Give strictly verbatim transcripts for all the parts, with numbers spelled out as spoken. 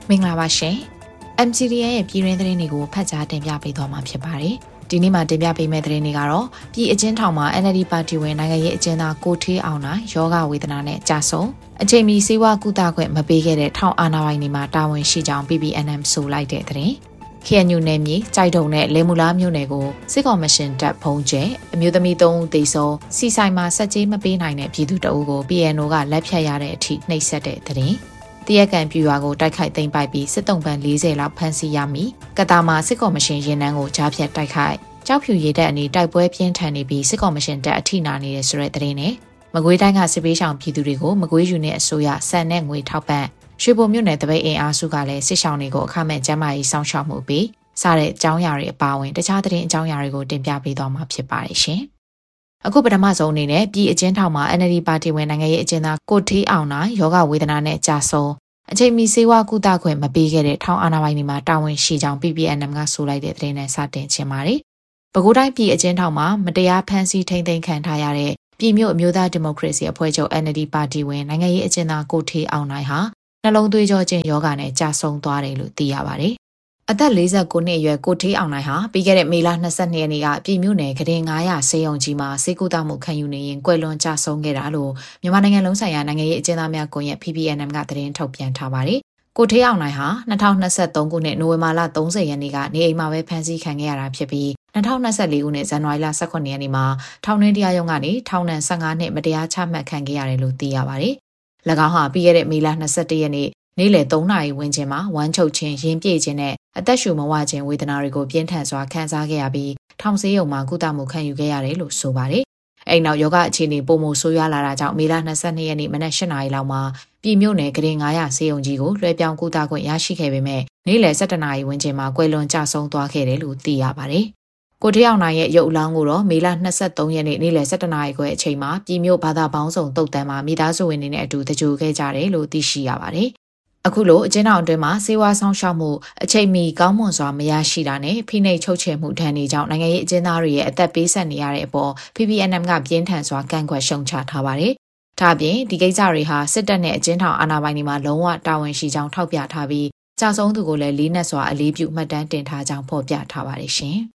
မင်္ဂလာပါရှင် M C D A ရဲ့ပြည်တွင်းသတင်းတွေကိုဖတ်ကြားတင်ပြပေးသွားမှာဖြစ်ပါတယ်ဒီနေ့မှာတင်ပြပေးမယ့်သတင်းတွေကတော့ပြည်အကျဉ်းထောင်မှာ N L D ပါတီဝင်နိုင်ငံရေးအကျဉ်းသားကိုထေးအောင်နိုင်ယောဂဝေဒနာနဲ့ကြာဆုံးအချိန်မီစေဝါကုသခွင့်မပေးခဲ့တဲ့ထောင်အာဏာပိုင်တွေမှာတာဝန်ရှိကြောင်း P P N M ဆိုလိုက်တဲ့သတင်းK N U နယ်မြေကြိုက်တုံနဲ့လေမူလားမြို့နယ်ကိုစစ်ကော်မရှင်တပ်ဖုံးကျဲအမျိုးသမီးသုံးဦးသေဆုံးစီဆိုင်မှာစက်ကြီးမပေးနိုင်တဲ့ပြည်သူတအုပ်ကို P N O ကလက်ဖြတ်ရတဲ့အထိနှိပ်စက်တဲ့သတင်းတရက်ကံပြူရွာကိုတိုက်ခိုက်သိမ်းပိုက်ပြီးစစ်တုံးပန်း၄၀လောက်ဖမ်းဆီးရမိကတာမှာစစ်ကော်မရှင်ရင်နှန်းကိုကြားဖြတ်တိုက်ခိုက်ကြောက်ဖြူရည်တပ်အနီးတိုက်ပွဲပြင်းထန်နေပြီးစစ်ကော်မရှင်တပ်အထိနာနေတဲ့ဆိုတဲ့သတင်းနဲ့မကွေးတိုင်းကစစ်ပေးဆောင်ပြည်သူတွေကိုမကွေးယူနစ်အစိုးရစံနဲ့ငွေထောက်ပံ့ရွှေဘုံမြို့နယ်တပိတ်အင်အားစုကလည်းစစ်ဆောင်တွေကိုအခမဲ့ကျန်းမာရေးစောင့်ရှောက်မှုပေးစတဲ့အကြောင်းအရာတွေအပါအဝင်တခြားသတင်းအကြောင်းအရာတွေကိုတင်ပြပေးသွားမှာဖြစ်ပါတယ်ရှင်။အခုပထမဆုံးအနေနဲ့ပြည်အကျဉ်းထောင်မှာ N L D ပါတီဝင်နိုင်ငံရေးအကျဉ်းသားကိုထေးအောင်နိုင်ယောဂဝေဒနာနဲ့ကြာဆုံးအချိန်မီစေဝါကုသခွင့်မပေးခဲ့တဲ့ထောင်အာဏာပိုင်တွေမှာတာဝန်ရှိကြောင်း P P N M ကဆိုလိုက်တဲ့သတင်းနဲ့စတင်ချင်ပါတယ်။ပဲခူးတိုင်းပြည်အကျဉ်းထောင်မှာမတရားဖမ်းဆီးထိန်းသိမ်းခံထားရတဲ့ပြည်မြို့အမျိုးသားဒီမိုကရေစီအဖွဲ့ချုပ် N L D ပါတီဝင်နိုင်ငံရေးအကျဉ်းသားကိုထေးအောင်နိုင်ဟာနှလုံးသွေးကြောကျဉ်ယောဂနဲ့ကြာဆုံးသွားတယ်လို့သိရပါတယ်။အသက်၄၉နှစ်အရွယ်ကိုထေးအောင်နိုင်ဟာပြီးခဲ့တဲ့မေလ၂၂ရက်နေ့ကပြည်မြို့နယ်ကရင်၅၀၀ဆေးရုံကြီးမှာစေကူတာမှုခံယူနေရင်ကွယ်လွန်ကြာဆုံးခဲ့တာလို့မြန်မာနိုင်ငံလုံးဆိုင်ရာနိုင်ငံရေးအကျဉ်းသားများကွန်ရက် P P N M ကသတင်းထုတ်ပြန်ထားပါတယ်။ကိုထေးအောင်နိုင်ဟာ၂၀၂၃ခုနှစ်နိုဝင်ဘာလ၃၀ရက်နေ့ကနေအိမ်မှာပဲဖမ်းဆီးခံခဲ့ရတာဖြစ်ပြီး၂၀၂၄ခုနှစ်ဇန်နဝါရီလ၁၇ရက်နေ့မှာထောင်တွင်းတရားရုံးကနေထောင်ဒဏ်၁၅နှစ်မတရားချမှတ်ခံခဲ့ရတယ်လို့သိရပါတယ်။၎င်းဟာပြီးခဲ့တဲ့မေလ၂၁ရက်နေ့နေ့လယ်၃နာရီဝန်းကျင်မှာဝမ်းချုပ်ခြင်းရင်ပြည့်ခြင်းနဲ့အသက်ရှူမဝခြင်းဝေဒနာတွေကိုပြင်းထန်စွာခံစားခဲ့ရပြီးထောင်ဆေးရုံမှာကုသမှုခံယူခဲ့ရတယ်လို့ဆိုပါတယ်။အဲ့နောက်ယောဂအခြေအနေပုံမှုဆိုးရွားလာတာကြောင့်မေလ၂၂ရက်နေ့မနက်၈နာရီလောက်မှာပြည်မြို့နယ်ကရင်၅၀၀ဆေးရုံကြီးကိုလွှဲပြောင်းကုသခွင့်ရရှိခဲ့ပေမဲ့နေ့လယ်၁၁နာရီဝန်းကျင်မှာကွယ်လွန်ကျဆုံးသွားခဲ့တယ်လို့သိရပါတယ်။ကိုထေးအောင်နိုင်ရဲ့ရုပ်အလောင်းကိုတော့မေလ၂၃ရက်နေ့နေ့လယ်၁၁နာရီခွဲအချိန်မှာပြည်မြို့ဘာသာပေါင်းစုံတုတ်တန်းမှာမိသားစုဝင်တွေနဲ့အတူတကြိုခဲ့ကြတယ်လို့သိရှိရပါတယ်။အခုလိုအကျဉ်းထောင်အတွင်းမှာစေဝါဆောင်ရှောက်မှုအချိန်မီကောင်းမွန်စွာမရရှိတာနဲ့ဖိနှိပ်ချုပ်ချယ်မှုဒဏ်တွေကြောင့်နိုင်ငံရေးအကျဉ်းသားတွေရဲ့အသက်ပေးဆက်နေရတဲ့အပေါ် P P N M ကပြင်းထန်စွာကန့်ကွက်ရှုံချထားပါတယ်။ဒါ့အပြင်ဒီကိစ္စတွေဟာစစ်တပ်နဲ့အကျဉ်းထောင်အာဏာပိုင်တွေမှာလုံးဝတာဝန်ရှိကြောင်းထောက်ပြထားပြီးကြာဆုံးသူကိုလည်းလေးနက်စွာအလေးပြုမှတ်တမ်းတင်ထားကြောင်းဖော်ပြထားပါတယ်ရှင်။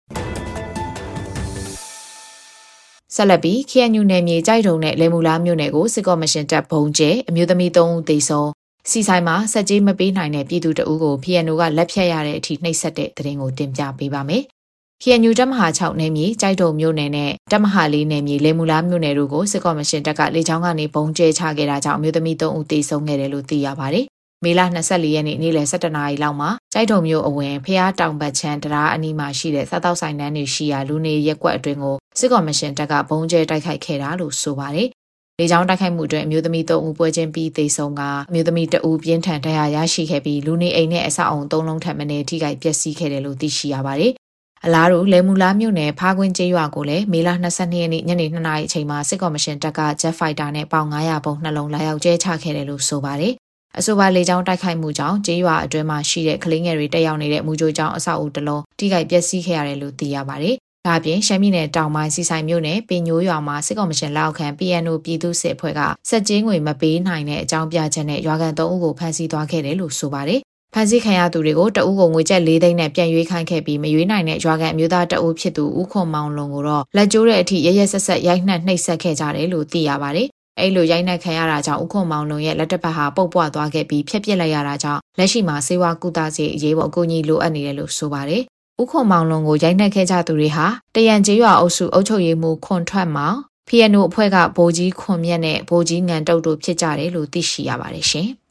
ဆက်လက်ပြီး K N U နယ်မြေကြိုက်တုံနဲ့လေမူလားမြို့နယ်ကိုစစ်ကော်မရှင်တပ်ဘုံကျဲအမျိုးသမီးသုံးဦးသေဆုံးစီဆိုင်မှာစက်ကြီးမပေးနိုင်တဲ့ပြည်သူတအုပ်ကို P N O ကလက်ဖြတ်ရတဲ့အထိနှိပ်စက်တဲ့သတင်းကိုတင်ပြပေးပါမယ်။ K N U တပ်မဟာ၆နယ်မြေကြိုက်တုံမြို့နယ်နဲ့တပ်မဟာ၄နယ်မြေလေမူလားမြို့နယ်တို့ကိုစစ်ကော်မရှင်တပ်ကလေကြောင်းကနေပုံကျဲချခဲ့တာကြောင့်အမျိုးသမီးသုံးဦးသေဆုံးခဲ့တယ်လို့သိရပါတယ်။မေလ၂၄ရက်နေ့နေ့လယ်၁၁နာရီလောက်မှာကြိုက်တုံမြို့အဝင်ဖျားတောင်ဘက်ချမ်းတရားအနီးမှာရှိတဲ့စားတောက်ဆိုင်တန်းတွေရှိရာလူနေရက်ကွက်အတွင်းကိုစစ်ကော်မရှင်တပ်ကပုံကျဲတိုက်ခိုက်ခဲ့တာလို့ဆိုပါတယ်။လေကြောင်းတိုက်ခိုက်မှုအတွင်းအမျိုးသမီးသုံးဦးပွဲချင်းပြီးသေဆုံးကအမျိုးသမီးတဦးပြင်းထန်ဒဏ်ရာရရှိခဲ့ပြီးလူနေအိမ်နဲ့အဆောက်အုံသုံးလုံးထပ်မံထိခိုက်ပျက်စီးခဲ့တယ်လို့သိရှိရပါတယ်။အလားတူလေမူလားမြို့နယ်ဖားကွင်းကျေးရွာကိုလည်းမေလ၂၂ရက်နေ့ညနေ၂နာရီအချိန်မှာစစ်ကော်မရှင်တပ်က Jet Fighter နဲ့ပေါင်၅၀၀ပုံနှလုံးလာရောက်ကျဲချခဲ့တယ်လို့ဆိုပါတယ်။အဆိုပါလေကြောင်းတိုက်ခိုက်မှုကြောင့်ကျေးရွာအတွင်းမှာရှိတဲ့ကလေးငယ်တွေတက်ရောက်နေတဲ့မူကြိုကျောင်းအဆောက်အဦတစ်လုံးထိခိုက်ပျက်စီးခဲ့ရတယ်လို့သိရပါတယ်။ဒါအပြင်ရှမ်းပြည်နယ်တောင်ပိုင်းစီဆိုင်မြို့နယ်ပင်ညိုးရွာမှာစစ်ကောင်မရှင်လက်အောက်ခံ P N O ပြည်သူ့စစ်အဖွဲ့ကစက်ကြီးငွေမပေးနိုင်တဲ့အကြောင်းပြချက်နဲ့ရွာကန်သုံးဦးကိုဖမ်းဆီးသွားခဲ့တယ်လို့ဆိုပါတယ်။ဖမ်းဆီးခံရသူတွေကိုတအုပ်ကိုငွေကျပ်၄သိန်းနဲ့ပြန်ရွေးခိုင်းခဲ့ပြီးမရွေးနိုင်တဲ့ရွာကန်အမျိုးသားတအုပ်ဖြစ်သူဦးခွန်မောင်လွန်ကိုတော့လက်ကျိုးတဲ့အထိရရဆက်ဆက်ရိုက်နှက်နှိပ်စက်ခဲ့ကြတယ်လို့သိရပါတယ်။အဲ့လိုရိုက်နှက်ခံရတာကြောင့်ဦးခွန်မောင်လွန်ရဲ့လက်တစ်ဖက်ဟာပုတ်ပွားသွားခဲ့ပြီးဖျက်ပစ်လိုက်ရတာကြောင့်လက်ရှိမှာစေဝါကုသစေအရေးပေါ်အကူအညီလိုအပ်နေတယ်လို့ဆိုပါတယ်။ဦးခွန်မောင်လွန်ကိုရိုက်နှက်ခဲ့ကြသူတွေဟာတရန်ကျေးရွာအုပ်စုအုပ်ချုပ်ရေးမှူးခွန်ထွက်မောင် P N O အဖွဲ့ကဗိုလ်ကြီးခွန်မြတ်နဲ့ဗိုလ်ကြီးငံတုတ်တို့ဖြစ်ကြတယ်လို့သိရှိရပါတယ်ရှင်။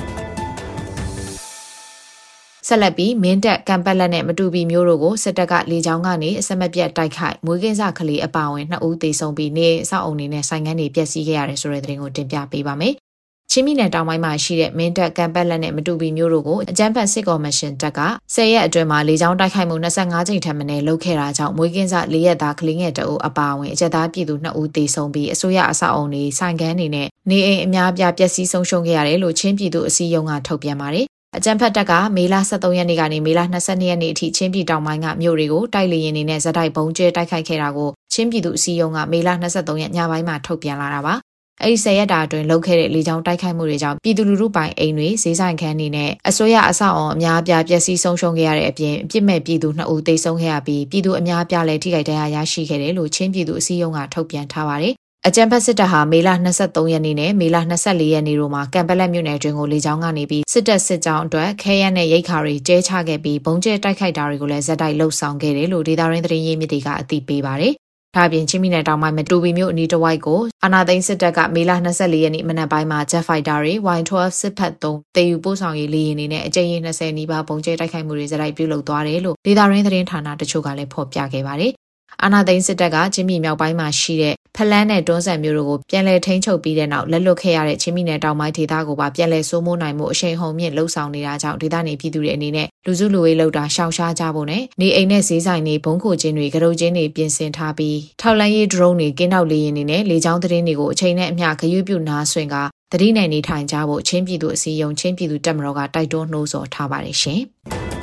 ဆက်လက်ပြီးမင်းတပ်ကံပတ်လက်နဲ့မတူပီမျိုးတို့ကိုစစ်တပ်ကလေကြောင်းကနေအစမပြတ်တိုက်ခိုက်မွေးကင်းစကလေးအပါအဝင်နှစ်ဦးသေဆုံးပြီးနေအဆောက်အုံတွေနဲ့ဆိုင်ငန်းတွေပျက်စီးခဲ့ရတယ်ဆိုတဲ့သတင်းကိုတင်ပြပေးပါမယ်။ချင်းပြည်နယ်တောင်ပိုင်းမှာရှိတဲ့မင်းတပ်ကံပတ်လက်နဲ့မတူပီမျိုးတို့ကိုအကြမ်းဖက်စစ်ကော်မရှင်တပ်ကဆယ်ရက်အတွင်းမှာလေကြောင်းတိုက်ခိုက်မှု၂၅ကြိမ်ထက်မနည်းလုပ်ခဲ့တာကြောင့်မွေးကင်းစ၄ရက်သားကလေးငယ်တအုပ်အပါအဝင်အကြက်သားပြည်သူနှစ်ဦးသေဆုံးပြီးအစိုးရအဆောက်အုံတွေဆိုင်ကန်းတွေနဲ့နေအိမ်အများအပြားပျက်စီးဆုံးရှုံးခဲ့ရတယ်လို့ချင်းပြည်သူအစည်းအရုံးကထုတ်ပြန်ပါတယ်။အကြမ်းဖက်တပ်ကမေလ၁၃ရက်နေ့ကနေမေလ၂၂ရက်နေ့အထိချင်းပြည်တောင်ပိုင်းကမြို့တွေကိုတိုက်လေယာဉ်တွေနဲ့ဇက်တိုက်ဘုံကျဲတိုက်ခိုက်ခဲ့တာကိုချင်းပြည်သူအစည်းအရုံးကမေလ၂၃ရက်ညပိုင်းမှာထုတ်ပြန်လာတာပါအဲ့ဒီဆယ်ရက်တာအတွင်းလှုပ်ခဲ့တဲ့လေကြောင်းတိုက်ခိုက်မှုတွေကြောင့်ပြည်သူလူထုပိုင်အိမ်တွေဈေးဆိုင်ခန်းတွေနဲ့အစိုးရအဆောက်အအုံအများအပြားပျက်စီးဆုံးရှုံးခဲ့ရတဲ့အပြင်အပြစ်မဲ့ပြည်သူနှစ်ဦးသေဆုံးခဲ့ရပြီးပြည်သူအများအပြားလည်းထိခိုက်ဒဏ်ရာရရှိခဲ့တယ်လို့ချင်းပြည်သူအစည်းအရုံးကထုတ်ပြန်ထားပါတယ်။အကြံဖက်စစ်တပ်ဟာမေလ၂၃ရက်နေ့နဲ့မေလ၂၄ရက်နေ့တို့မှာကံပလက်မြို့နယ်အတွင်းကိုလေကြောင်းကနေပြီးစစ်တပ်စစ်ကြောင်းအတွက်ခဲယမ်းနဲ့ရိတ်ခါတွေကျဲချခဲ့ပြီးဘုံကျဲတိုက်ခိုက်တာတွေကိုလည်းဇက်တိုက်လှုပ်ဆောင်ခဲ့တယ်လို့ဒေသရင်းသတင်းရင်းမြစ်တွေကအသိပေးပါတယ်။ဒါ့အပြင်ချင်းပြည်နယ်တောင်ပိုင်းမတူပီမြို့အနီးတစ်ဝိုက်ကိုအာဏာသိမ်းစစ်တပ်ကမေလ၂၄ရက်နေ့မနက်ပိုင်းမှာ Jet Fighter တွေ Y ၁၂ စစ်ဖက်သုံးတေယူပို့ဆောင်ရေးလေယာဉ်တွေနဲ့အကြိမ်၂၀နီးပါးဘုံကျဲတိုက်ခိုက်မှုတွေဇက်တိုက်ပြုလုပ်သွားတယ်လို့ဒေသရင်းသတင်းဌာနတချို့ကလည်းဖော်ပြခဲ့ပါတယ်။အာဏာသိမ်းစစ်တပ်ကချင်းပြည်မြောက်ပိုင်းမှာရှိတဲ့ဖလန်းနဲ့တွန်းဆန်မျိုးတို့ကိုပြန်လည်ထိန်းချုပ်ပြီးတဲ့နောက်လက်လွတ်ခဲ့ရတဲ့ချင်းပြည်နယ်တောင်ပိုင်းဒေသကိုပါပြန်လည်စိုးမိုးနိုင်မှုအရှိန်ဟုန်မြင့်လှုပ်ဆောင်နေတာကြောင့်ဒေသနေပြည်သူတွေအနေနဲ့လူစုလူဝေးလှုပ်တာရှောင်ရှားကြဖို့နဲ့နေအိမ်နဲ့ဈေးဆိုင်တွေဘုံခိုခြင်းတွေကရုတ်ချင်းတွေပြင်ဆင်ထားပြီးထောက်လန်းရေး drone တွေကင်းထောက်လေယာဉ်တွေနဲ့လေကြောင်းသတင်းတွေကိုအချိန်နဲ့အမျှဂရုပြုနားဆွင့်ကသတိနဲ့နေထိုင်ကြဖို့ချင်းပြည်သူအစည်းအရုံးချင်းပြည်သူတပ်မတော်ကတိုက်တွန်းနှိုးဆော်ထားပါတယ်ရှင်။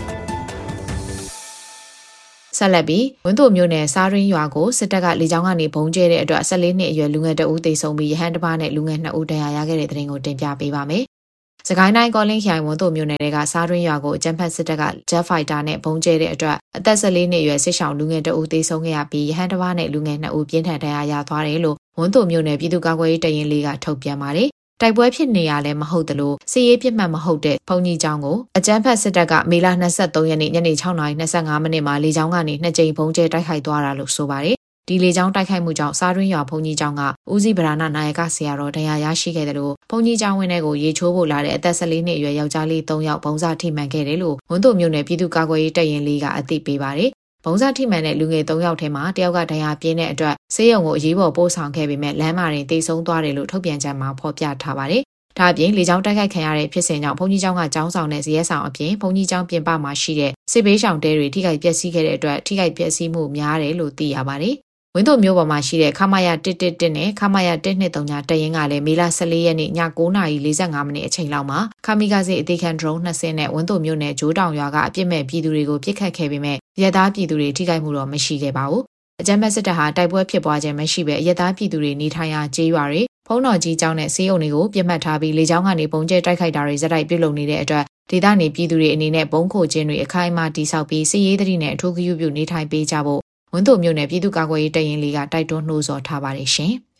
ဆက်လက်ပြီးဝင်းတို့မျိုးနယ်စားရင်းရွာကိုစစ်တပ်ကလေကြောင်းကနေဘုံကျဲတဲ့အတွက်၁၄နှစ်အရွယ်လူငယ်တအူးသေဆုံးပြီးရဟန်းတစ်ပါးနဲ့လူငယ်နှစ်ဦးဒဏ်ရာရခဲ့တဲ့တဲ့တင်ကိုတင်ပြပေးပါမယ်။စကိုင်းတိုင်းကောလင်းခိုင်ဝန်းတို့မျိုးနယ်တွေကစားရင်းရွာကိုအကြမ်းဖက်စစ်တပ်က Jet Fighter နဲ့ဘုံကျဲတဲ့အတွက်အသက်၁၄နှစ်အရွယ်စစ်ရှောင်းလူငယ်တအူးသေဆုံးခဲ့ရပြီးရဟန်းတစ်ပါးနဲ့လူငယ်နှစ်ဦးပြင်းထန်ဒဏ်ရာရသွားတယ်လို့ဝန်းတို့မျိုးနယ်ပြည်သူ့ကာကွယ်ရေးတရင်လေးကထုတ်ပြန်ပါတယ်။တိုက်ပွဲဖြစ်နေရလဲမဟုတ်သလိုစစ်ရေးပြစ်မှတ်မဟုတ်တဲ့ဘုံကြီးကျောင်းကိုအကြမ်းဖက်စစ်တပ်ကမေလ၂၃ရက်နေ့ညနေ၆နာရီ၂၅မိနစ်မှာလေကြောင်းကနေနှစ်ကြိမ်ဘုံကျဲတိုက်ခိုက်သွားတာလို့ဆိုပါတယ်။ဒီလေကြောင်းတိုက်ခိုက်မှုကြောင့်စားရင်းရွာဘုံကြီးကျောင်းကဦးစီးဗရာဏနာယကဆရာတော်ဒဏ်ရာရရှိခဲ့တယ်လို့ဘုံကြီးကျောင်းဝင်းထဲကိုရေချိုးဖို့လာတဲ့အသက်၁၄နှစ်အရွယ်ယောက်ျားလေး၃ယောက်ဘုံစားထိမှန်ခဲ့တယ်လို့ဝန်းတို့မျိုးနယ်ပြည်သူ့ကာကွယ်ရေးတရင်လေးကအသိပေးပါတယ်။ဘုံစားထိမှန်တဲ့လူငယ်၃ယောက်ထဲမှာတယောက်ကဒဏ်ရာပြင်းတဲ့အတွက်ဆေးရုံကိုအရေးပေါ်ပို့ဆောင်ခဲ့ပေမဲ့လမ်းမှာတင်တိတ်ဆုံးသွားတယ်လို့ထုတ်ပြန်ချက်မှာဖော်ပြထားပါတယ်။ဒါအပြင်လေကြောင်းတိုက်ခိုက်ခံရတဲ့ဖြစ်စဉ်ကြောင့်ဘုံကြီးကျောင်းကကျောင်းဆောင်နဲ့ဇရက်ဆောင်အပြင်ဘုံကြီးကျောင်းပြင်ပမှာရှိတဲ့စစ်ဘေးရှောင်တဲတွေထိခိုက်ပျက်စီးခဲ့တဲ့အတွက်ထိခိုက်ပျက်စီးမှုများတယ်လို့သိရပါတယ်။ဝင်းတို့မျိုးပေါ်မှာရှိတဲ့ခမရ၁၁၁နဲ့ခမရ၁၂၃တရင်ကလည်းမေလ၁၄ရက်နေ့ည၉နာရီ၄၅မိနစ်အချိန်လောက်မှာခမီကာစီအသေးခံ drone နှစ်စင်းနဲ့ဝင်းတို့မျိုးနယ်ဂျိုးတောင်ရွာကအပြစ်မဲ့ပြည်သူတွေကိုပစ်ခတ်ခဲ့ပေမဲ့ရဲသားပြည်သူတွေထိခိုက်မှုတော့မရှိခဲ့ပါဘူး။အကြမ်းဖက်စစ်တပ်ဟာတိုက်ပွဲဖြစ်ပွားခြင်းမရှိဘဲရဲသားပြည်သူတွေနေထိုင်ရာကျေးရွာတွေဖုံးတော်ကြီးကျောင်းနဲ့ဆေးရုံတွေကိုပြစ်မှတ်ထားပြီးလေကြောင်းကနေပုံကျဲတိုက်ခိုက်တာတွေဇက်တိုက်ပြုလုပ်နေတဲ့အတွက်ဒေသနေပြည်သူတွေအနေနဲ့ဘုံခိုခြင်းတွေအခိုင်အမာတိစောက်ပြီးစစ်ရေးသတိနဲ့အထူးဂရုပြုနေထိုင်ပေးကြဖို့ဝင်းတို့မျိုးနယ်ပြည်သူ့ကာကွယ်ရေးတရင်လေးကတိုက်တွန်းနှိုးဆော်ထားပါတယ်ရှင်။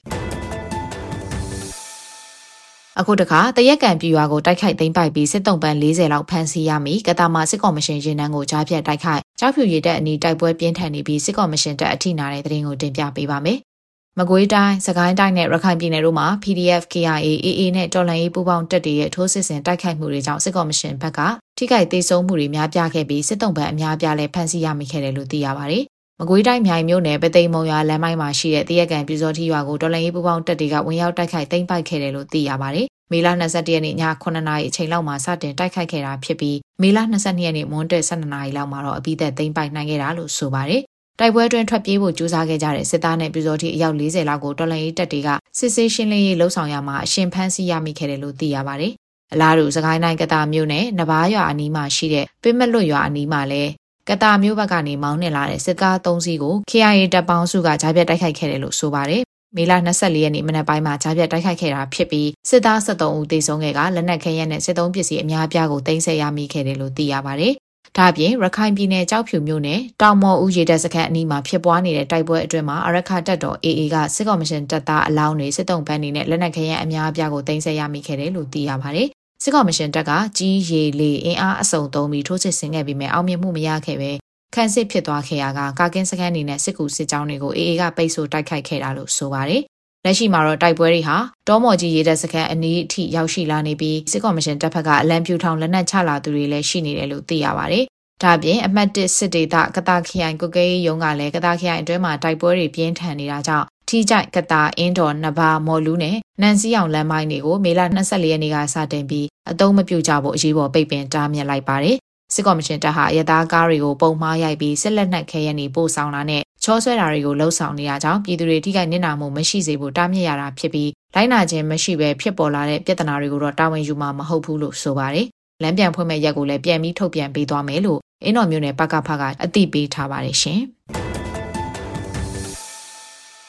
အခုတခါတရက်ကံပြည်ရွာကိုတိုက်ခိုက်သိမ်းပိုက်ပြီးစစ်တုံးပန်း၄၀လောက်ဖမ်းဆီးရမိကတာမာစစ်ကော်မရှင်ရင်နှန်းကိုကြားဖြတ်တိုက်ခိုက်ကြောက်ဖြူရည်တပ်အနီးတိုက်ပွဲပြင်းထန်နေပြီးစစ်ကော်မရှင်တပ်အထိနာတဲ့သတင်းကိုတင်ပြပေးပါမယ်။မကွေးတိုင်းစကိုင်းတိုင်းနဲ့ရခိုင်ပြည်နယ်တို့မှာ P D F K I A A A နဲ့တော်လှန်ရေးပူးပေါင်းတပ်တွေရဲ့ထိုးစစ်ဆင်တိုက်ခိုက်မှုတွေကြောင့်စစ်ကော်မရှင်ဘက်ကထိခိုက်ဒေဆုံးမှုတွေများပြားခဲ့ပြီးစစ်တုံးပန်းအများပြားလည်းဖမ်းဆီးရမိခဲ့တယ်လို့သိရပါတယ်။မကွေးတိုင်းမြိုင်မြို့နယ်ပသိမ်မုံရွာလမ်းမိုင်းမှာရှိတဲ့တရက်ကန်ပြူစောတိရွာကိုတော်လှန်ရေးပူးပေါင်းတပ်တွေကဝင်ရောက်တိုက်ခိုက်သိမ်းပိုက်ခဲ့တယ်လို့သိရပါတယ်။မေလ၂၁ရက်နေ့ည9နာရီအချိန်လောက်မှာစတင်တိုက်ခိုက်ခဲ့တာဖြစ်ပြီးမေလ၂၂ရက်နေ့မွန်းတက်၁၂နာရီလောက်မှာတော့အပြီးသက်သိမ်းပိုက်နိုင်ခဲ့တာလို့ဆိုပါတယ်။တိုက်ပွဲအတွင်းထွက်ပြေးဖို့ကြိုးစားခဲ့ကြတဲ့စစ်သားနဲ့ပြူစောတိအယောက်၄၀လောက်ကိုတော်လှန်ရေးတပ်တွေကစစ်ဆေးရှင်းလင်းရေးလှုပ်ဆောင်ရမှာအရှင်ဖမ်းဆီးရမိခဲ့တယ်လို့သိရပါတယ်။အလားတူစကိုင်းတိုင်းကတာမြို့နယ်နဘာရွာအနီးမှာရှိတဲ့ပင်းမလွတ်ရွာအနီးမှာလည်းကတာမြို့ဘက်ကနေမောင်းနှင်လာတဲ့စစ်ကား၃စီးကို K I A တပ်ပေါင်းစုကကြားပြတ်တိုက်ခိုက်ခဲ့တယ်လို့ဆိုပါတယ်။မေလ၂၄ရက်နေ့မနက်ပိုင်းမှာကြားပြတ်တိုက်ခိုက်ခဲ့တာဖြစ်ပြီးစစ်သား၁၃ဦးသေဆုံးခဲ့ကလက်နက်ခဲယမ်းနဲ့စစ်သုံးပစ္စည်းအများအပြားကိုသိမ်းဆည်းရမိခဲ့တယ်လို့သိရပါတယ်။ဒါ့အပြင်ရခိုင်ပြည်နယ်ကြောက်ဖြူမြို့နယ်တောင်မော်ဦးရေတပ်စခန်းအနီးမှာဖြစ်ပွားနေတဲ့တိုက်ပွဲအတွင်းမှာအရခတပ်တော် A A ကစစ်ကော်မရှင်တပ်သားအလောင်းတွေစစ်တုံးပန်းတွေနဲ့လက်နက်ခဲယမ်းအများအပြားကိုသိမ်းဆည်းရမိခဲ့တယ်လို့သိရပါတယ်။စစ်ကော်မရှင်တပ်ကကြီးရေလေအင်အားအစုံသုံးပြီးထိုးစစ်ဆင်ခဲ့ပြီးမြဲအောင်မြင်မှုမရခဲ့ပဲခန့်စစ်ဖြစ်သွားခဲ့ရကကာကင်းစခန်းနေနဲ့စစ်ကူစစ်ကြောင်းတွေကို A A ကပိတ်ဆို့တိုက်ခိုက်ခဲ့တာလို့ဆိုပါတယ်။လက်ရှိမှာတော့တိုက်ပွဲတွေဟာတောမော်ကြီးရေတပ်စခန်းအနီးအထိရောက်ရှိလာနေပြီးစစ်ကော်မရှင်တပ်ဖက်ကအလံပြူထောင်လက်နက်ချလာသူတွေလည်းရှိနေတယ်လို့သိရပါတယ်။ဒါ့အပြင်အမှတ်၁စစ်ဒေသကတာခရိုင်ကုတ်ကဲရုံးကလည်းကတာခရိုင်အတွင်းမှာတိုက်ပွဲတွေပြင်းထန်နေတာကြောင့်ထီးကြိုက်ကတာအင်းတော်နဘာမော်လူးနဲ့နန်စီအောင်လမ်းမိုင်းတွေကိုမေလ၂၄ရက်နေ့ကစတင်ပြီးအသုံးမပြုကြဖို့အရေးပေါ်ပိတ်ပင်တားမြစ်လိုက်ပါတယ်။စစ်ကော်မရှင်တပ်ဟာရသားကားတွေကိုပုံမှားရိုက်ပြီးစစ်လက်နက်ခဲယမ်းတွေပို့ဆောင်တာနဲ့ချောဆွဲတာတွေကိုလှုံ့ဆော်နေတာကြောင့်ပြည်သူတွေထိခိုက်နစ်နာမှုမရှိစေဖို့တားမြစ်ရတာဖြစ်ပြီးလိုက်နာခြင်းမရှိဘဲဖြစ်ပေါ်လာတဲ့ပြဿနာတွေကိုတော့တာဝန်ယူမှာမဟုတ်ဘူးလို့ဆိုပါတယ်။လမ်းပြန်ဖွင့်မဲ့ရက်ကိုလည်းပြန်ပြီးထုတ်ပြန်ပေးသွားမယ်လို့အင်းတော်မျိုးနယ်ပကဖကအသိပေးထားပါတယ်ရှင်။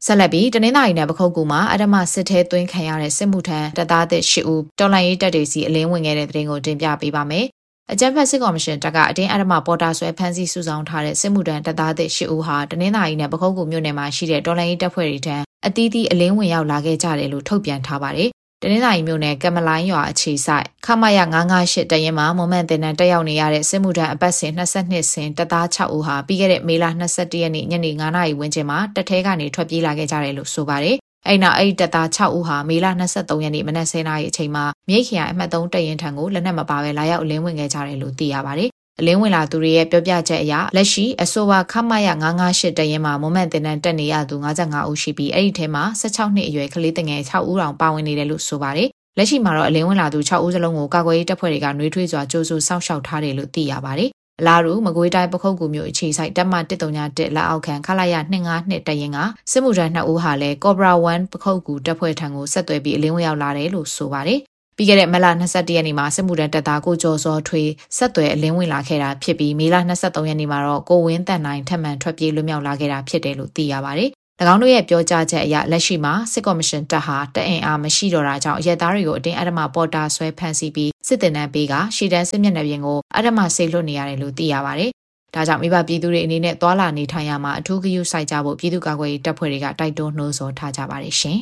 ဆက်လက်ပြီးတနင်္သာရီနယ်ပခုတ်ကူမှာအဓမ္မစစ်ထဲသွင်းခံရတဲ့စစ်မှုထမ်းတပ်သားသစ်၈ဦးတော်လှန်ရေးတပ်တွေစီအလင်းဝင်ခဲ့တဲ့သတင်းကိုတင်ပြပေးပါမယ်။အကြမ်းဖက်စစ်ကော်မရှင်တပ်ကအတင်းအဓမ္မပေါ်တာဆွဲဖမ်းဆီးစုဆောင်းထားတဲ့စစ်မှုထမ်းတပ်သားသစ်၈ဦးဟာတနင်္သာရီနယ်ပခုတ်ကူမြို့နယ်မှာရှိတဲ့တော်လှန်ရေးတပ်ဖွဲ့တွေထံအသီးသီးအလင်းဝင်ရောက်လာခဲ့ကြတယ်လို့ထုတ်ပြန်ထားပါတယ်။တနင်္သာရီမြို့နယ်ကမလိုင်းရွာအခြေစိုက်ခမရ၅၅၈တရင်မှာမွန်မန်တင်တန်းတက်ရောက်နေရတဲ့စစ်မှုထမ်းအပတ်စဉ်၂၂စင်တပ်သား၆ဦးဟာပြီးခဲ့တဲ့မေလ၂၁ရက်နေ့ညနေ၅နာရီဝန်းကျင်မှာတပ်ထဲကနေထွက်ပြေးလာခဲ့ကြတယ်လို့ဆိုပါတယ်။အဲ့နောက်အဲ့တပ်သား၆ဦးဟာမေလ၂၃ရက်နေ့မနက်၁၀နာရီအချိန်မှာမြိတ်ခရိုင်အမှတ်၃တရင်ထံကိုလက်နက်မပါဘဲလာရောက်အလင်းဝင်ခဲ့ကြတယ်လို့သိရပါတယ်။အလင်းဝင်လာသူတွေရဲ့ပြောပြချက်အရလက်ရှိအဆိုပါခမရ၅၅၈တရင်မှာမွန်မန်တင်တန်းတက်နေရသူ၅၅ဦးရှိပြီးအဲ့ဒီထဲမှာ၁၆နှစ်အရွယ်ကလေးတငယ်၆ဦးတောင်ပါဝင်နေတယ်လို့ဆိုပါတယ်။လက်ရှိမှာတော့အလင်းဝင်လာသူ၆ဦးစလုံးကိုကာကွယ်ရေးတပ်ဖွဲ့တွေကနှွေးထွေးစွာကြိုးစုစောင့်ရှောက်ထားတယ်လို့သိရပါတယ်။အလားတူမကွေးတိုင်းပခုတ်ကူမြို့အခြေစိုက်တပ်မ၁၃၁လက်အောက်ခံခလာရ၂၅၂တရင်ကစစ်မှုထမ်း၂ဦးဟာလည်းကော့ဘရာ၁ပခုတ်ကူတပ်ဖွဲ့ထံကိုဆက်သွယ်ပြီးအလင်းဝင်ရောက်လာတယ်လို့ဆိုပါတယ်။ပြီးခဲ့တဲ့မလ၂၁ရက်နေ့မှာစစ်မှုထမ်းတပ်သားကိုကျော်စောထွေးဆက်သွယ်အလင်းဝင်လာခဲ့တာဖြစ်ပြီးမေလ၂၃ရက်နေ့မှာတော့ကိုဝင်းတန်နိုင်ထပ်မံထွက်ပြေးလွတ်မြောက်လာခဲ့တာဖြစ်တယ်လို့သိရပါတယ်။၎င်းတို့ရဲ့ပြောကြားချက်အရလက်ရှိမှာစစ်ကော်မရှင်တပ်ဟာတအင်အားမရှိတော့တာကြောင့်ရဲသားတွေကိုအတင်းအဓမ္မပေါ်တာဆွဲဖမ်းဆီးပြီးစစ်တင်တန်းပေးကရှီတန်းစစ်မျက်နှာပြင်ကိုအဓမ္မဆေးလွှတ်နေရတယ်လို့သိရပါတယ်။ဒါကြောင့်မိဘပြည်သူတွေအနေနဲ့သွာလာနေထိုင်ရမှာအထူးဂရုစိုက်ကြဖို့ပြည်သူ့ကာကွယ်ရေးတပ်ဖွဲ့တွေကတိုက်တွန်းနှိုးဆော်ထားကြပါတယ်ရှင်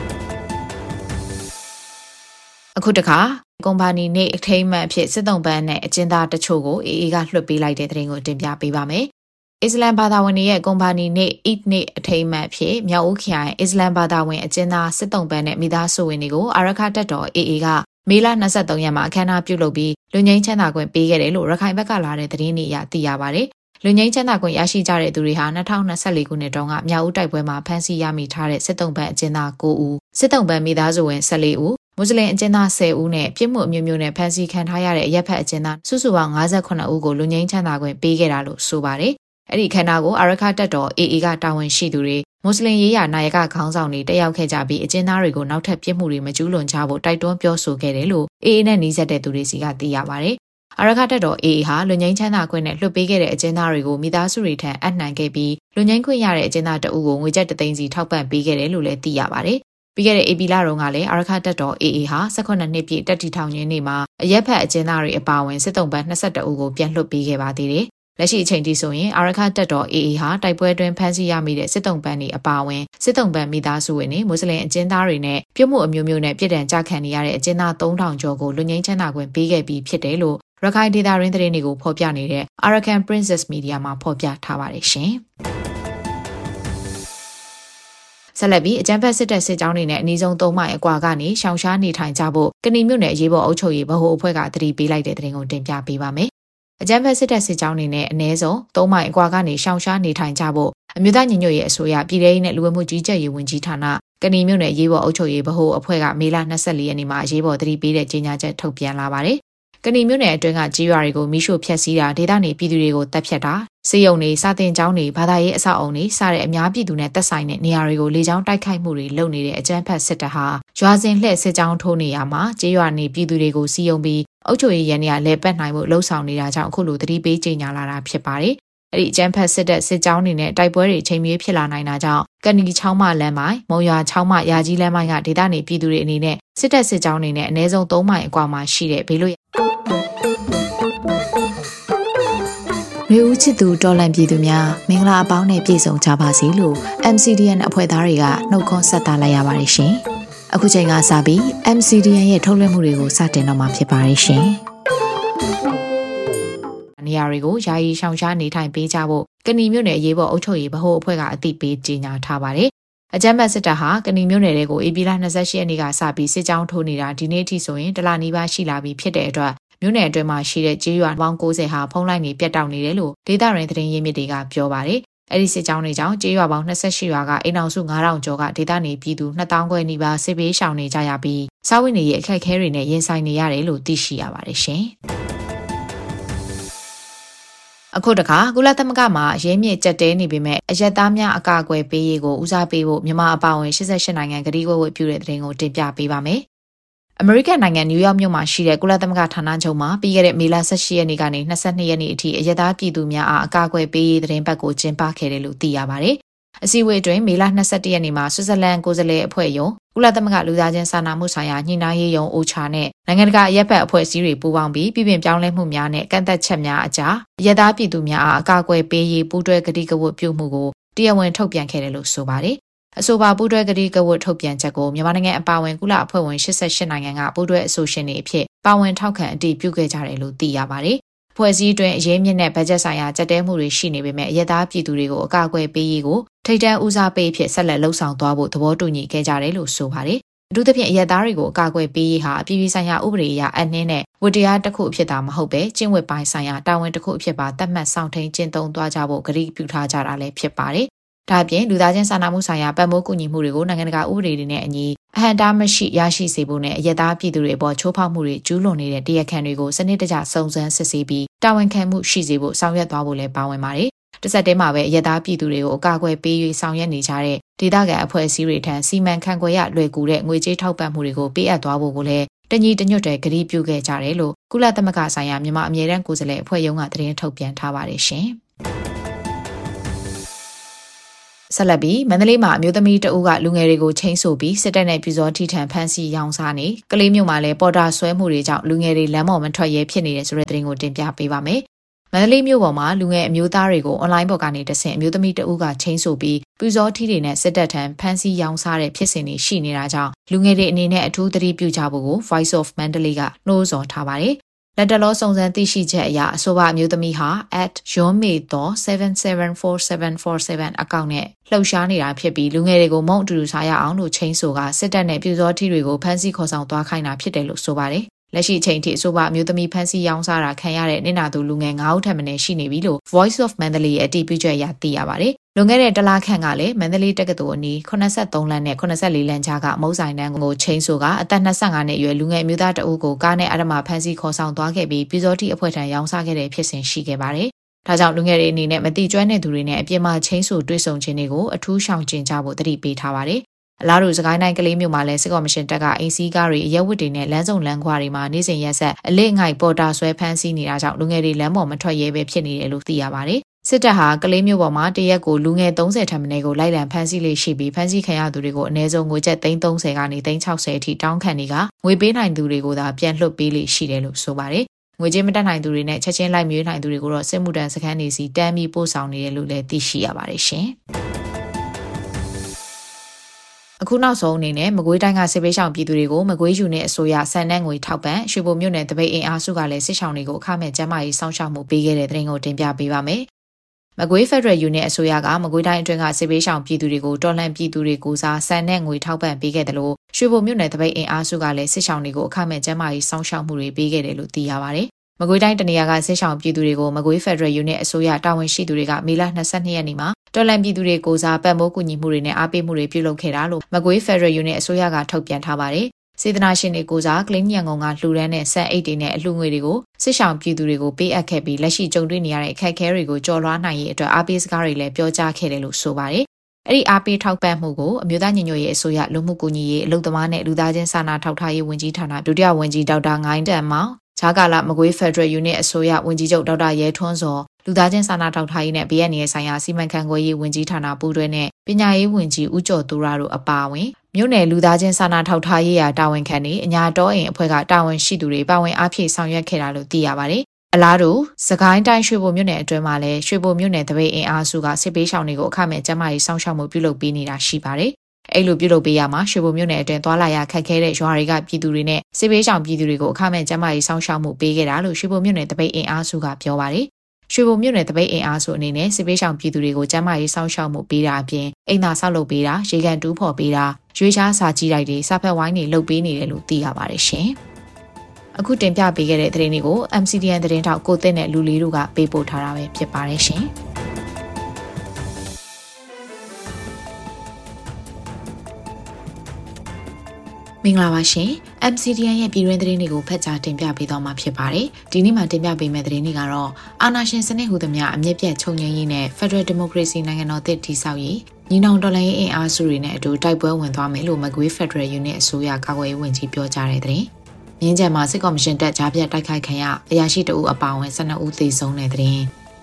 ။အခုတခါကွန်ပါနီနေအထိမ်းအမှတ်အဖြစ်စစ်တုံးပန်းနဲ့အကျဉ်းသားတချို့ကိုအေအေကလွှတ်ပေးလိုက်တဲ့သတင်းကိုတင်ပြပေးပါမယ်။အစ္စလမ်ဘာသာဝင်တွေရဲ့ကွန်ပါနီနေ့အစ်နေ့အထိမ်းအမှတ်ဖြစ်မြောက်ဦးခရိုင်အစ္စလမ်ဘာသာဝင်အကျဉ်းသားစစ်တုံးပန်းနဲ့မိသားစုဝင်တွေကိုအာရခတပ်တော်အေအေကမေလ၂၃ရက်မှာအခမ်းအနားပြုလုပ်ပြီးလူငင်းချမ်းသာခွင့်ပေးခဲ့တယ်လို့ရခိုင်ဘက်ကလာတဲ့သတင်းတွေအရသိရပါတယ်။လူငင်းချမ်းသာခွင့်ရရှိကြတဲ့သူတွေဟာ၂၀၂၄ခုနှစ်တုန်းကမြောက်ဦးတိုက်ပွဲမှာဖမ်းဆီးရမိထားတဲ့စစ်တုံးပန်းအကျဉ်းသား၉ဦးစစ်တုံးပန်းမိသားစုဝင်၁၄ဦးမွတ်စလင်အကျဉ်းသား၁၀ဦးနဲ့ပြစ်မှုအမျိုးမျိုးနဲ့ဖမ်းဆီးခံထားရတဲ့အရက်ဖက်အကျဉ်းသားစုစုပေါင်း၅၈ဦးကိုလူငင်းချမ်းသာခွင့်ပေးခဲ့တာလို့ဆိုပါတယ်။အဲ့ဒီခန္ဓာကိုအာရခတပ်တော်အေအေကတာဝန်ရှိသူတွေမွတ်စလင်ရေးရာနာယကခေါင်းဆောင်တွေတက်ရောက်ခဲ့ကြပြီးအကျဉ်းသားတွေကိုနောက်ထပ်ပြစ်မှုတွေမကျူးလွန်ကြဖို့တိုက်တွန်းပြောဆိုခဲ့တယ်လို့အေအေနဲ့နှီးစပ်တဲ့သူတွေစီကသိရပါတယ်။အာရခတပ်တော်အေအေဟာလူငင်းချမ်းသာခွင့်နဲ့လွှတ်ပေးခဲ့တဲ့အကျဉ်းသားတွေကိုမိသားစုတွေထံအနှံခဲ့ပြီးလူငင်းခွင့်ရတဲ့အကျဉ်းသားတအုပ်ကိုငွေကျပ်တစ်သိန်းစီထောက်ပံ့ပေးခဲ့တယ်လို့လည်းသိရပါတယ်။ပြီးခဲ့တဲ့ဧပြီလတုန်းကလည်းအာရခတပ်တော်အေအေဟာ၁၈နှစ်ပြည့်တက်တီထောင်ရင်းနေ့မှာအရက်ဖက်အကျဉ်းသားတွေအပါအဝင်စစ်တုံးပန်း၂၁ဦးကိုပြန်လွှတ်ပေးခဲ့ပါသေးတယ်။လက်ရှိအချိန်ထိဆိုရင်အာရခတပ်တော်အေအေဟာတိုက်ပွဲတွင်ဖမ်းဆီးရမိတဲ့စစ်တုံးပန်းတွေအပါအဝင်စစ်တုံးပန်းမိသားစုဝင်တွေမွတ်စလင်အကျဉ်းသားတွေနဲ့ပြုမှုအမျိုးမျိုးနဲ့ပြည်ထန်ကြခံနေရတဲ့အကျဉ်းသား၃ထောင်ကျော်ကိုလူငင်းချမ်းသာခွင့်ပေးခဲ့ပြီးဖြစ်တယ်လို့ရခိုင်ဒေသရင်းသတင်းတွေကိုဖော်ပြနေတဲ့ Arakan Princess Media မှာဖော်ပြထားပါတယ်ရှင်။ဆက်လက်ပြီးအကြမ်းဖက်စစ်တပ်စစ်ကြောင်းတွေနဲ့အနည်းဆုံး၃မိုင်အကွာကနေရှောင်ရှားနေထိုင်ကြဖို့ကဏီမြို့နယ်အရေးပေါ်အုပ်ချုပ်ရေးဗဟိုအဖွဲ့ကသတိပေးလိုက်တဲ့သတင်းကိုတင်ပြပေးပါမယ်။အကြမ်းဖက်စစ်တပ်စစ်ကြောင်းတွေနဲ့အနည်းဆုံး၃မိုင်အကွာကနေရှောင်ရှားနေထိုင်ကြဖို့အမျိုးသားညီညွတ်ရေးအစိုးရပြည်ထရေးနဲ့လူဝင်မှုကြီးကြပ်ရေးဝန်ကြီးဌာနကဏီမြို့နယ်အရေးပေါ်အုပ်ချုပ်ရေးဗဟိုအဖွဲ့ကမေလ၂၄ရက်နေ့မှာအရေးပေါ်သတိပေးတဲ့ကြေညာချက်ထုတ်ပြန်လာပါတယ်။ကဏီမြို့နယ်အတွင်းကကြေးရွာတွေကိုမိရှို့ဖျက်ဆီးတာဒေသနေပြည်သူတွေကိုတပ်ဖြတ်တာစေယုံတွေစာတင်ကျောင်းတွေဘာသာရေးအဆောက်အုံတွေစတဲ့အများပြည်သူနဲ့သက်ဆိုင်တဲ့နေရာတွေကိုလေကြောင်းတိုက်ခိုက်မှုတွေလုပ်နေတဲ့အကြမ်းဖက်စစ်တပ်ဟာရွာစဉ်လှည့်စစ်ကြောင်းထိုးနေရမှာကြေးရွာနေပြည်သူတွေကိုစီယုံပြီးအုပ်ချုပ်ရေးရန်တွေကလဲပတ်နိုင်မှုလှုံ့ဆော်နေတာကြောင့်အခုလိုသတိပေးကြေညာလာတာဖြစ်ပါတယ်။အဲ့ဒီအကြမ်းဖက်စစ်တပ်စစ်ကြောင်းတွေနဲ့တိုက်ပွဲတွေချိန်မြေးဖြစ်လာနိုင်တာကြောင့်ကဏီချောင်းမလမ်းပိုင်းမုံရွာချောင်းမရာကြီးလမ်းပိုင်းကဒေသနေပြည်သူတွေအနေနဲ့စစ်တပ်စစ်ကြောင်းတွေနဲ့အနည်းဆုံး၃မိုင်အကွာမှာရှိတဲ့ဘေးလွတ်လူဦးချစ်သူတော်လန်ပြည်သူများမင်္ဂလာအပေါင်းနဲ့ပြည့်စုံကြပါစေလို့ အမ် စီ ဒီ အန် အဖွဲ့သားတွေကနှုတ်ခွန်းဆက်တာလိုက်ရပါတယ်ရှင်။အခုချိန်ကစပြီး အမ် စီ ဒီ အန် ရဲ့ထုတ်လွှင့်မှုတွေကိုစတင်တော့မှာဖြစ်ပါတယ်ရှင်။နေရာတွေကိုယာယီရှောင်ရှားနေထိုင်ပေးကြဖို့ကဏီမြို့နယ်အရေးပေါ်အုပ်ချုပ်ရေးဗဟိုအဖွဲ့ကအသိပေးကြေညာထားပါတယ်။အကြမ်းဖက်စစ်တပ်ဟာကဏီမြို့နယ်တွေကိုဧပြီလ၂၈ရက်နေ့ကစပြီးစစ်ကြောင်းထိုးနေတာဒီနေ့ထိဆိုရင်တလနီးပါးရှိလာပြီဖြစ်တဲ့အတွက်မြို့နယ်အတွင်းမှာရှိတဲ့ကြေးရွာပေါင်း၉၀ဟာဖုံးလိုက်နေပြတ်တောက်နေတယ်လို့ဒေသရင်းသတင်းရင်းမြစ်တွေကပြောပါတယ်။အဲဒီစစ်ကြောင်းတွေကြောင့်ကြေးရွာပေါင်း၂၈ရွာကအိမ်အောင်စု၅ထောင်ကျော်ကဒေသနေပြည်သူ၂သောင်းခွဲနီးပါးစစ်ဘေးရှောင်နေကြရပြီးစားဝတ်နေရေးအခက်အခဲတွေနဲ့ရင်ဆိုင်နေရတယ်လို့သိရှိရပါတယ်ရှင်။အခုတခါကုလသမဂ္ဂမှာရဲမြစ်ကြက်တဲနေပေမဲ့အရက်သားများအကာအကွယ်ပေးရေးကိုဦးစားပေးဖို့မြန်မာအပါအဝင်၈၈နိုင်ငံကတိကဝတ်ပြုတဲ့သတင်းကိုတင်ပြပေးပါမယ်။အမေရိကန်နိုင်ငံနယူးယောက်မြို့မှာရှိတဲ့ကုလသမဂ္ဂဌာနချုပ်မှာပြီးခဲ့တဲ့မေလ၁၈ရက်နေ့ကနေ၂၂ရက်နေ့အထိအရက်သားပြည်သူများအားအကာအကွယ်ပေးရေးသတင်းပတ်ကိုကျင်းပခဲ့တယ်လို့သိရပါတယ်အစည်းအဝေးအတွင်းမေလ၂၁ရက်နေ့မှာဆွစ်ဇာလန်ကိုယ်စားလှယ်အဖွဲ့ယုံကုလသမဂ္ဂလူသားချင်းစာနာမှုဆိုင်ရာညှိနှိုင်းရေးယုံ အိုချာ နဲ့နိုင်ငံတကာအရက်ဖက်အဖွဲ့အစည်းတွေပူးပေါင်းပြီးပြည်ပပြောင်းလဲမှုများနဲ့ကန့်သက်ချက်များအကြားအရက်သားပြည်သူများအားအကာအကွယ်ပေးရေးပူးတွဲကတိကဝတ်ပြုမှုကိုတရားဝင်ထုတ်ပြန်ခဲ့တယ်လို့ဆိုပါတယ်။အဆိုပါပူးတွဲကတိကဝတ်ထုတ်ပြန်ချက်ကိုမြန်မာနိုင်ငံအပါအဝင်ကုလအဖွဲ့ဝင်၈၈နိုင်ငံကပူးတွဲအဆိုရှင်တွေအဖြစ်ပါဝင်ထောက်ခံအတည်ပြုခဲ့ကြတယ်လို့သိရပါတယ်။ဖွဲ့စည်းတွင်အရေးမြင့်တဲ့ဘတ်ဂျက်ဆိုင်ရာကြက်တဲမှုတွေရှိနေပေမဲ့အရက်သားပြည်သူတွေကိုအကာအကွယ်ပေးရေးကိုထိပ်တန်းဦးစားပေးဖြစ်ဆက်လက်လှုပ်ဆောင်သွားဖို့သဘောတူညီခဲ့ကြတယ်လို့ဆိုပါတယ်။အထူးသဖြင့်အရက်သားတွေကိုအကာအကွယ်ပေးရေးဟာအပြည်ပြည်ဆိုင်ရာဥပဒေအရအနှင်းနဲ့ဝတ္တရားတစ်ခုအဖြစ်သာမဟုတ်ပဲကျင့်ဝတ်ပိုင်းဆိုင်ရာတာဝန်တစ်ခုအဖြစ်ပါသတ်မှတ်ဆောင်ထိန်ကျင့်သုံးသွားကြဖို့ကတိပြုထားကြတာလည်းဖြစ်ပါတယ်။ဒါ့အပြင်လူသားချင်းစာနာမှုဆိုင်ရာပတ်မိုးကူညီမှုတွေကိုနိုင်ငံတကာဥပဒေတွေနဲ့အညီအဟန့်တားမရှိရရှိစေဖို့နဲ့အရက်သားပြည်သူတွေအပေါ်ချိုးဖောက်မှုတွေကျူးလွန်နေတဲ့တရားခံတွေကိုစနစ်တကျစုံစမ်းစစ်ဆေးပြီးတာဝန်ခံမှုရှိစေဖို့ဆောင်ရွက်သွားဖို့လည်းပါဝင်ပါတယ်။တစ်ဆက်တည်းမှာပဲအရက်သားပြည်သူတွေကိုအကာအကွယ်ပေး၍ဆောင်ရွက်နေကြတဲ့ဒေသခံအဖွဲ့အစည်းတွေထံစီမံခန့်ခွဲရလွယ်ကူတဲ့ငွေကြေးထောက်ပံ့မှုတွေကိုပေးအပ်သွားဖို့ကိုလည်းတညီတညွတ်တဲ့ကတိပြုခဲ့ကြတယ်လို့ကုလသမဂ္ဂဆိုင်ရာမြန်မာအမြဲတမ်းကိုယ်စားလှယ်အဖွဲ့ရုံးကသတင်းထုတ်ပြန်ထားပါတယ်ရှင်။ဆက်လက်ပြီးမန္တလေးမှာအမျိုးသမီးတအုပ်ကလူငယ်တွေကိုချိန်ဆိုပြီးစစ်တပ်နဲ့ပြူစောထိထန်ဖမ်းဆီးရောင်းစားနေကလေးမျိုးမှာလည်းပေါ်တာဆွဲမှုတွေကြောင့်လူငယ်တွေလမ်းပေါ်မထွက်ရဲဖြစ်နေတဲ့ဆိုတဲ့သတင်းကိုတင်ပြပေးပါမယ်။မန္တလေးမြို့ပေါ်မှာလူငယ်အမျိုးသားတွေကိုအွန်လိုင်းပေါ်ကနေတဆင့်အမျိုးသမီးတအုပ်ကချိန်ဆိုပြီးပြူစောထိတွေနဲ့စစ်တပ်ထံဖမ်းဆီးရောင်းစားတဲ့ဖြစ်စဉ်တွေရှိနေတာကြောင့်လူငယ်တွေအနေနဲ့အထူးသတိပြုကြဖို့ကို Voice of Mandalay ကနှိုးဆော်ထားပါတယ်။လက်တလောစုံစမ်းသိရှိချက်အရအဆိုပါအမျိုးသမီးဟာ at yonmeito seven seven four seven four seven အကောင့်နဲ့လှုပ်ရှားနေတာဖြစ်ပြီးလူငယ်တွေကိုမုံအတူတူစားရအောင်လို့ချိန်ဆိုကစစ်တပ်နဲ့ပြူစောထီတွေကိုဖမ်းဆီးခေါ်ဆောင်သွားခိုင်းတာဖြစ်တယ်လို့ဆိုပါတယ်။လက်ရှိအချိန်ထိအဆိုပါအမျိုးသမီးဖမ်းဆီးရောင်းစားတာခံရတဲ့နင့်နာသူလူငယ်၅ဦးထက်မနည်းရှိနေပြီလို့ Voice of Mandalay ရဲ့အတည်ပြုချက်အရသိရပါတယ်။လွန်ခဲ့တဲ့တလခန့်ကလည်းမန္တလေးတက္ကသိုလ်အနီးeighty-threeလမ်းနဲ့eighty-fourလမ်းကြားကမုံဆိုင်တန်းကိုချိန်ဆိုကအသက်twenty-fiveနှစ်အရွယ်လူငယ်အမျိုးသားတအုပ်ကိုကားနဲ့အဓမ္မဖမ်းဆီးခေါ်ဆောင်သွားခဲ့ပြီးပြူစောတိအဖွဲ့ထံရောင်းစားခဲ့တဲ့ဖြစ်စဉ်ရှိခဲ့ပါတယ်။ဒါကြောင့်လူငယ်တွေအနေနဲ့မတိကျွမ်းတဲ့သူတွေနဲ့အပြစ်မှချိန်ဆိုတွေ့ဆုံခြင်းတွေကိုအထူးရှောင်ကျဉ်ကြဖို့တတိပေးထားပါတယ်။အလားတူစကိုင်းတိုင်းကလေးမြို့မှာလည်းစစ်ကော်မရှင်တပ်ကအင်စီကားတွေအရက်ဝတ်တွေနဲ့လမ်းစုံလမ်းခွာတွေမှာနေ့စဉ်ရက်ဆက်အလေးငိုက်ပေါ်တာဆွဲဖမ်းဆီးနေတာကြောင့်လူငယ်တွေလမ်းပေါ်မထွက်ရဲပဲဖြစ်နေတယ်လို့သိရပါတယ်။စစ်တပ်ဟာကလေးမျိုးပေါ်မှာတရက်ကိုလူငယ်thirtyထက်မနည်းကိုလိုက်လံဖမ်းဆီးလေးရှိပြီးဖမ်းဆီးခံရသူတွေကိုအနည်းဆုံးငွေကျပ်thirtyကနေthirty sixtyအထိတောင်းခံနေကငွေပေးနိုင်သူတွေကိုသာပြန်လွှတ်ပေးလေးရှိတယ်လို့ဆိုပါတယ်။ငွေကြေးမတက်နိုင်သူတွေနဲ့ချက်ချင်းလိုက်မျိုးနိုင်သူတွေကိုတော့စစ်မှုထမ်းစခန်းတွေစီတမ်းပြီးပို့ဆောင်နေတယ်လို့လည်းသိရှိရပါတယ်ရှင်။အခုနောက်ဆုံးအနေနဲ့မကွေးတိုင်းကစစ်ပေးရှောင်ပြည်သူတွေကိုမကွေးယူနဲ့အစိုးရဆန်တဲ့ငွေထောက်ပံ့ရွှေဘိုမြို့နယ်တပိတ်အင်အားစုကလည်းစစ်ရှောင်တွေကိုအခမဲ့ကျန်းမာရေးစောင့်ရှောက်မှုပေးခဲ့တဲ့သတင်းကိုတင်ပြပေးပါမယ်။မကွေး Federal Unit အစိုးရကမကွေးတိုင်းအတွင်းကစစ်ပေးရှောင်ပြည်သူတွေကိုတော်လှန်ပြည်သူတွေကိုစားဆန်တဲ့ငွေထောက်ပံ့ပေးခဲ့တယ်လို့ရွှေဘိုမြို့နယ်တပိတ်အင်အားစုကလည်းစစ်ရှောင်တွေကိုအခမဲ့ကျန်းမာရေးစောင့်ရှောက်မှုတွေပေးခဲ့တယ်လို့သိရပါတယ်။မကွေးတိုင်းတနေရာကစစ်ရှောင်ပြည်သူတွေကိုမကွေး Federal Unit အစိုးရတာဝန်ရှိသူတွေကမေလtwenty-twoရက်နေ့မှာတော်လှန်ပြည်သူတွေကိုစားပတ်မိုးကူညီမှုတွေနဲ့အားပေးမှုတွေပြုလုပ်ခဲ့တာလို့မကွေး Federal Unit အစိုးရကထုတ်ပြန်ထားပါတယ်။စေတနာရှင်တွေကိုစားကလင်းညံကုံကလှူဒန်းတဲ့ဆန်အိတ်တွေနဲ့အလှူငွေတွေကိုစစ်ရှောင်ပြည်သူတွေကိုပေးအပ်ခဲ့ပြီးလက်ရှိကြုံတွေ့နေရတဲ့အခက်အခဲတွေကိုကျော်လွှားနိုင်ရေးအတွက်အားပေးစကားတွေလည်းပြောကြားခဲ့တယ်လို့ဆိုပါတယ်။အဲ့ဒီအားပေးထောက်ပံ့မှုကိုအမျိုးသားညီညွတ်ရေးအစိုးရလူမှုကူညီရေးအလုပ်သမားနဲ့လူသားချင်းစာနာထောက်ထားရေးဝန်ကြီးဌာနဒုတိယဝန်ကြီးဒေါက်တာငိုင်းတန်မောင်ဂျာကာလာမကွေး Federal Unit အစိုးရဝန်ကြီးချုပ်ဒေါက်တာရဲထွန်းစောလူသားချင်းစာနာထောက်ထားရေးနဲ့ B N A ဆိုင်ရာစီမံခန့်ခွဲရေးဝန်ကြီးဌာနပူးတွဲနဲ့ပညာရေးဝန်ကြီးဦးကျော်သူရတို့အပါအဝင်မြို့နယ်လူသားချင်းစာနာထောက်ထားရေးရာတာဝန်ခံတွေအညာတော်အိမ်အဖွဲ့ကတာဝန်ရှိသူတွေပါဝင်အားဖြည့်ဆောင်ရွက်ခဲ့တာလို့သိရပါတယ်။အလားတူစကိုင်းတိုင်းရွှေဘိုမြို့နယ်အတွင်းမှာလည်းရွှေဘိုမြို့နယ်တပိတ်အင်အားစုကစစ်ပေးရှောင်တွေကိုအခမဲ့ကျန်းမာရေးစောင့်ရှောက်မှုပြုလုပ်ပေးနေတာရှိပါတယ်။အဲ့လိုပြုလုပ်ပေးရမှာရွှေဘိုမြို့နယ်အတွင်းသွာလာရခက်ခဲတဲ့ရွာတွေကပြည်သူတွေနဲ့စစ်ပေးရှောင်ပြည်သူတွေကိုအခမဲ့ကျန်းမာရေးစောင့်ရှောက်မှုပေးခဲ့တာလို့ရွှေဘိုမြို့နယ်တပိတ်အင်အားစုကပြောပါတယ်။ရွှေဘိုမြို့နယ်တပိတ်အင်အားစုအနေနဲ့စစ်ပေးရှောင်ပြည်သူတွေကိုကျန်းမာရေးစောင့်ရှောက်မှုပေးတာအပြင်အိမ်သာဆောက်လုပ်ပေးတာရေကန်တူးဖော်ပေးတာရွေးချားစာကြည့်လိုက်တွေစာဖက်ဝိုင်းတွေလုပ်ပေးနေတယ်လို့သိရပါတယ်ရှင်။အခုတင်ပြပေးခဲ့တဲ့သတင်းတွေကို M C D N သတင်းထောက်ကိုသစ်နဲ့လူလေးတို့ကပေးပို့ထားတာပဲဖြစ်ပါတယ်ရှင်။မင်္ဂလာပါရှင် M C D N ရဲ့ပြည်တွင်းသတင်းတွေကိုဖတ်ကြားတင်ပြပေးသွားမှာဖြစ်ပါတယ်ဒီနေ့မှာတင်ပြပေးမယ့်သတင်းတွေကတော့အာဏာရှင်စနစ်ဟူသမျှအမြင့်ပြတ်ချုပ်ငြိမ်းရေးနဲ့ Federal Democracy နိုင်ငံတော်သစ်တည်ဆောက်ရေးညီနောင်တော်လှန်ရေးအင်အားစုတွေနဲ့အတူတိုက်ပွဲဝင်သွားမယ်လို့မကွေး Federal Unit အစိုးရကာကွယ်ရေးဝန်ကြီးပြောကြားတဲ့သတင်းမြင်းကျန်မှာစစ်ကော်မရှင်တပ်ကြားပြတ်တိုက်ခိုက်ခံရအရာရှိတအုပ်အပါအဝင်twelveဦးသေဆုံးတဲ့သတင်း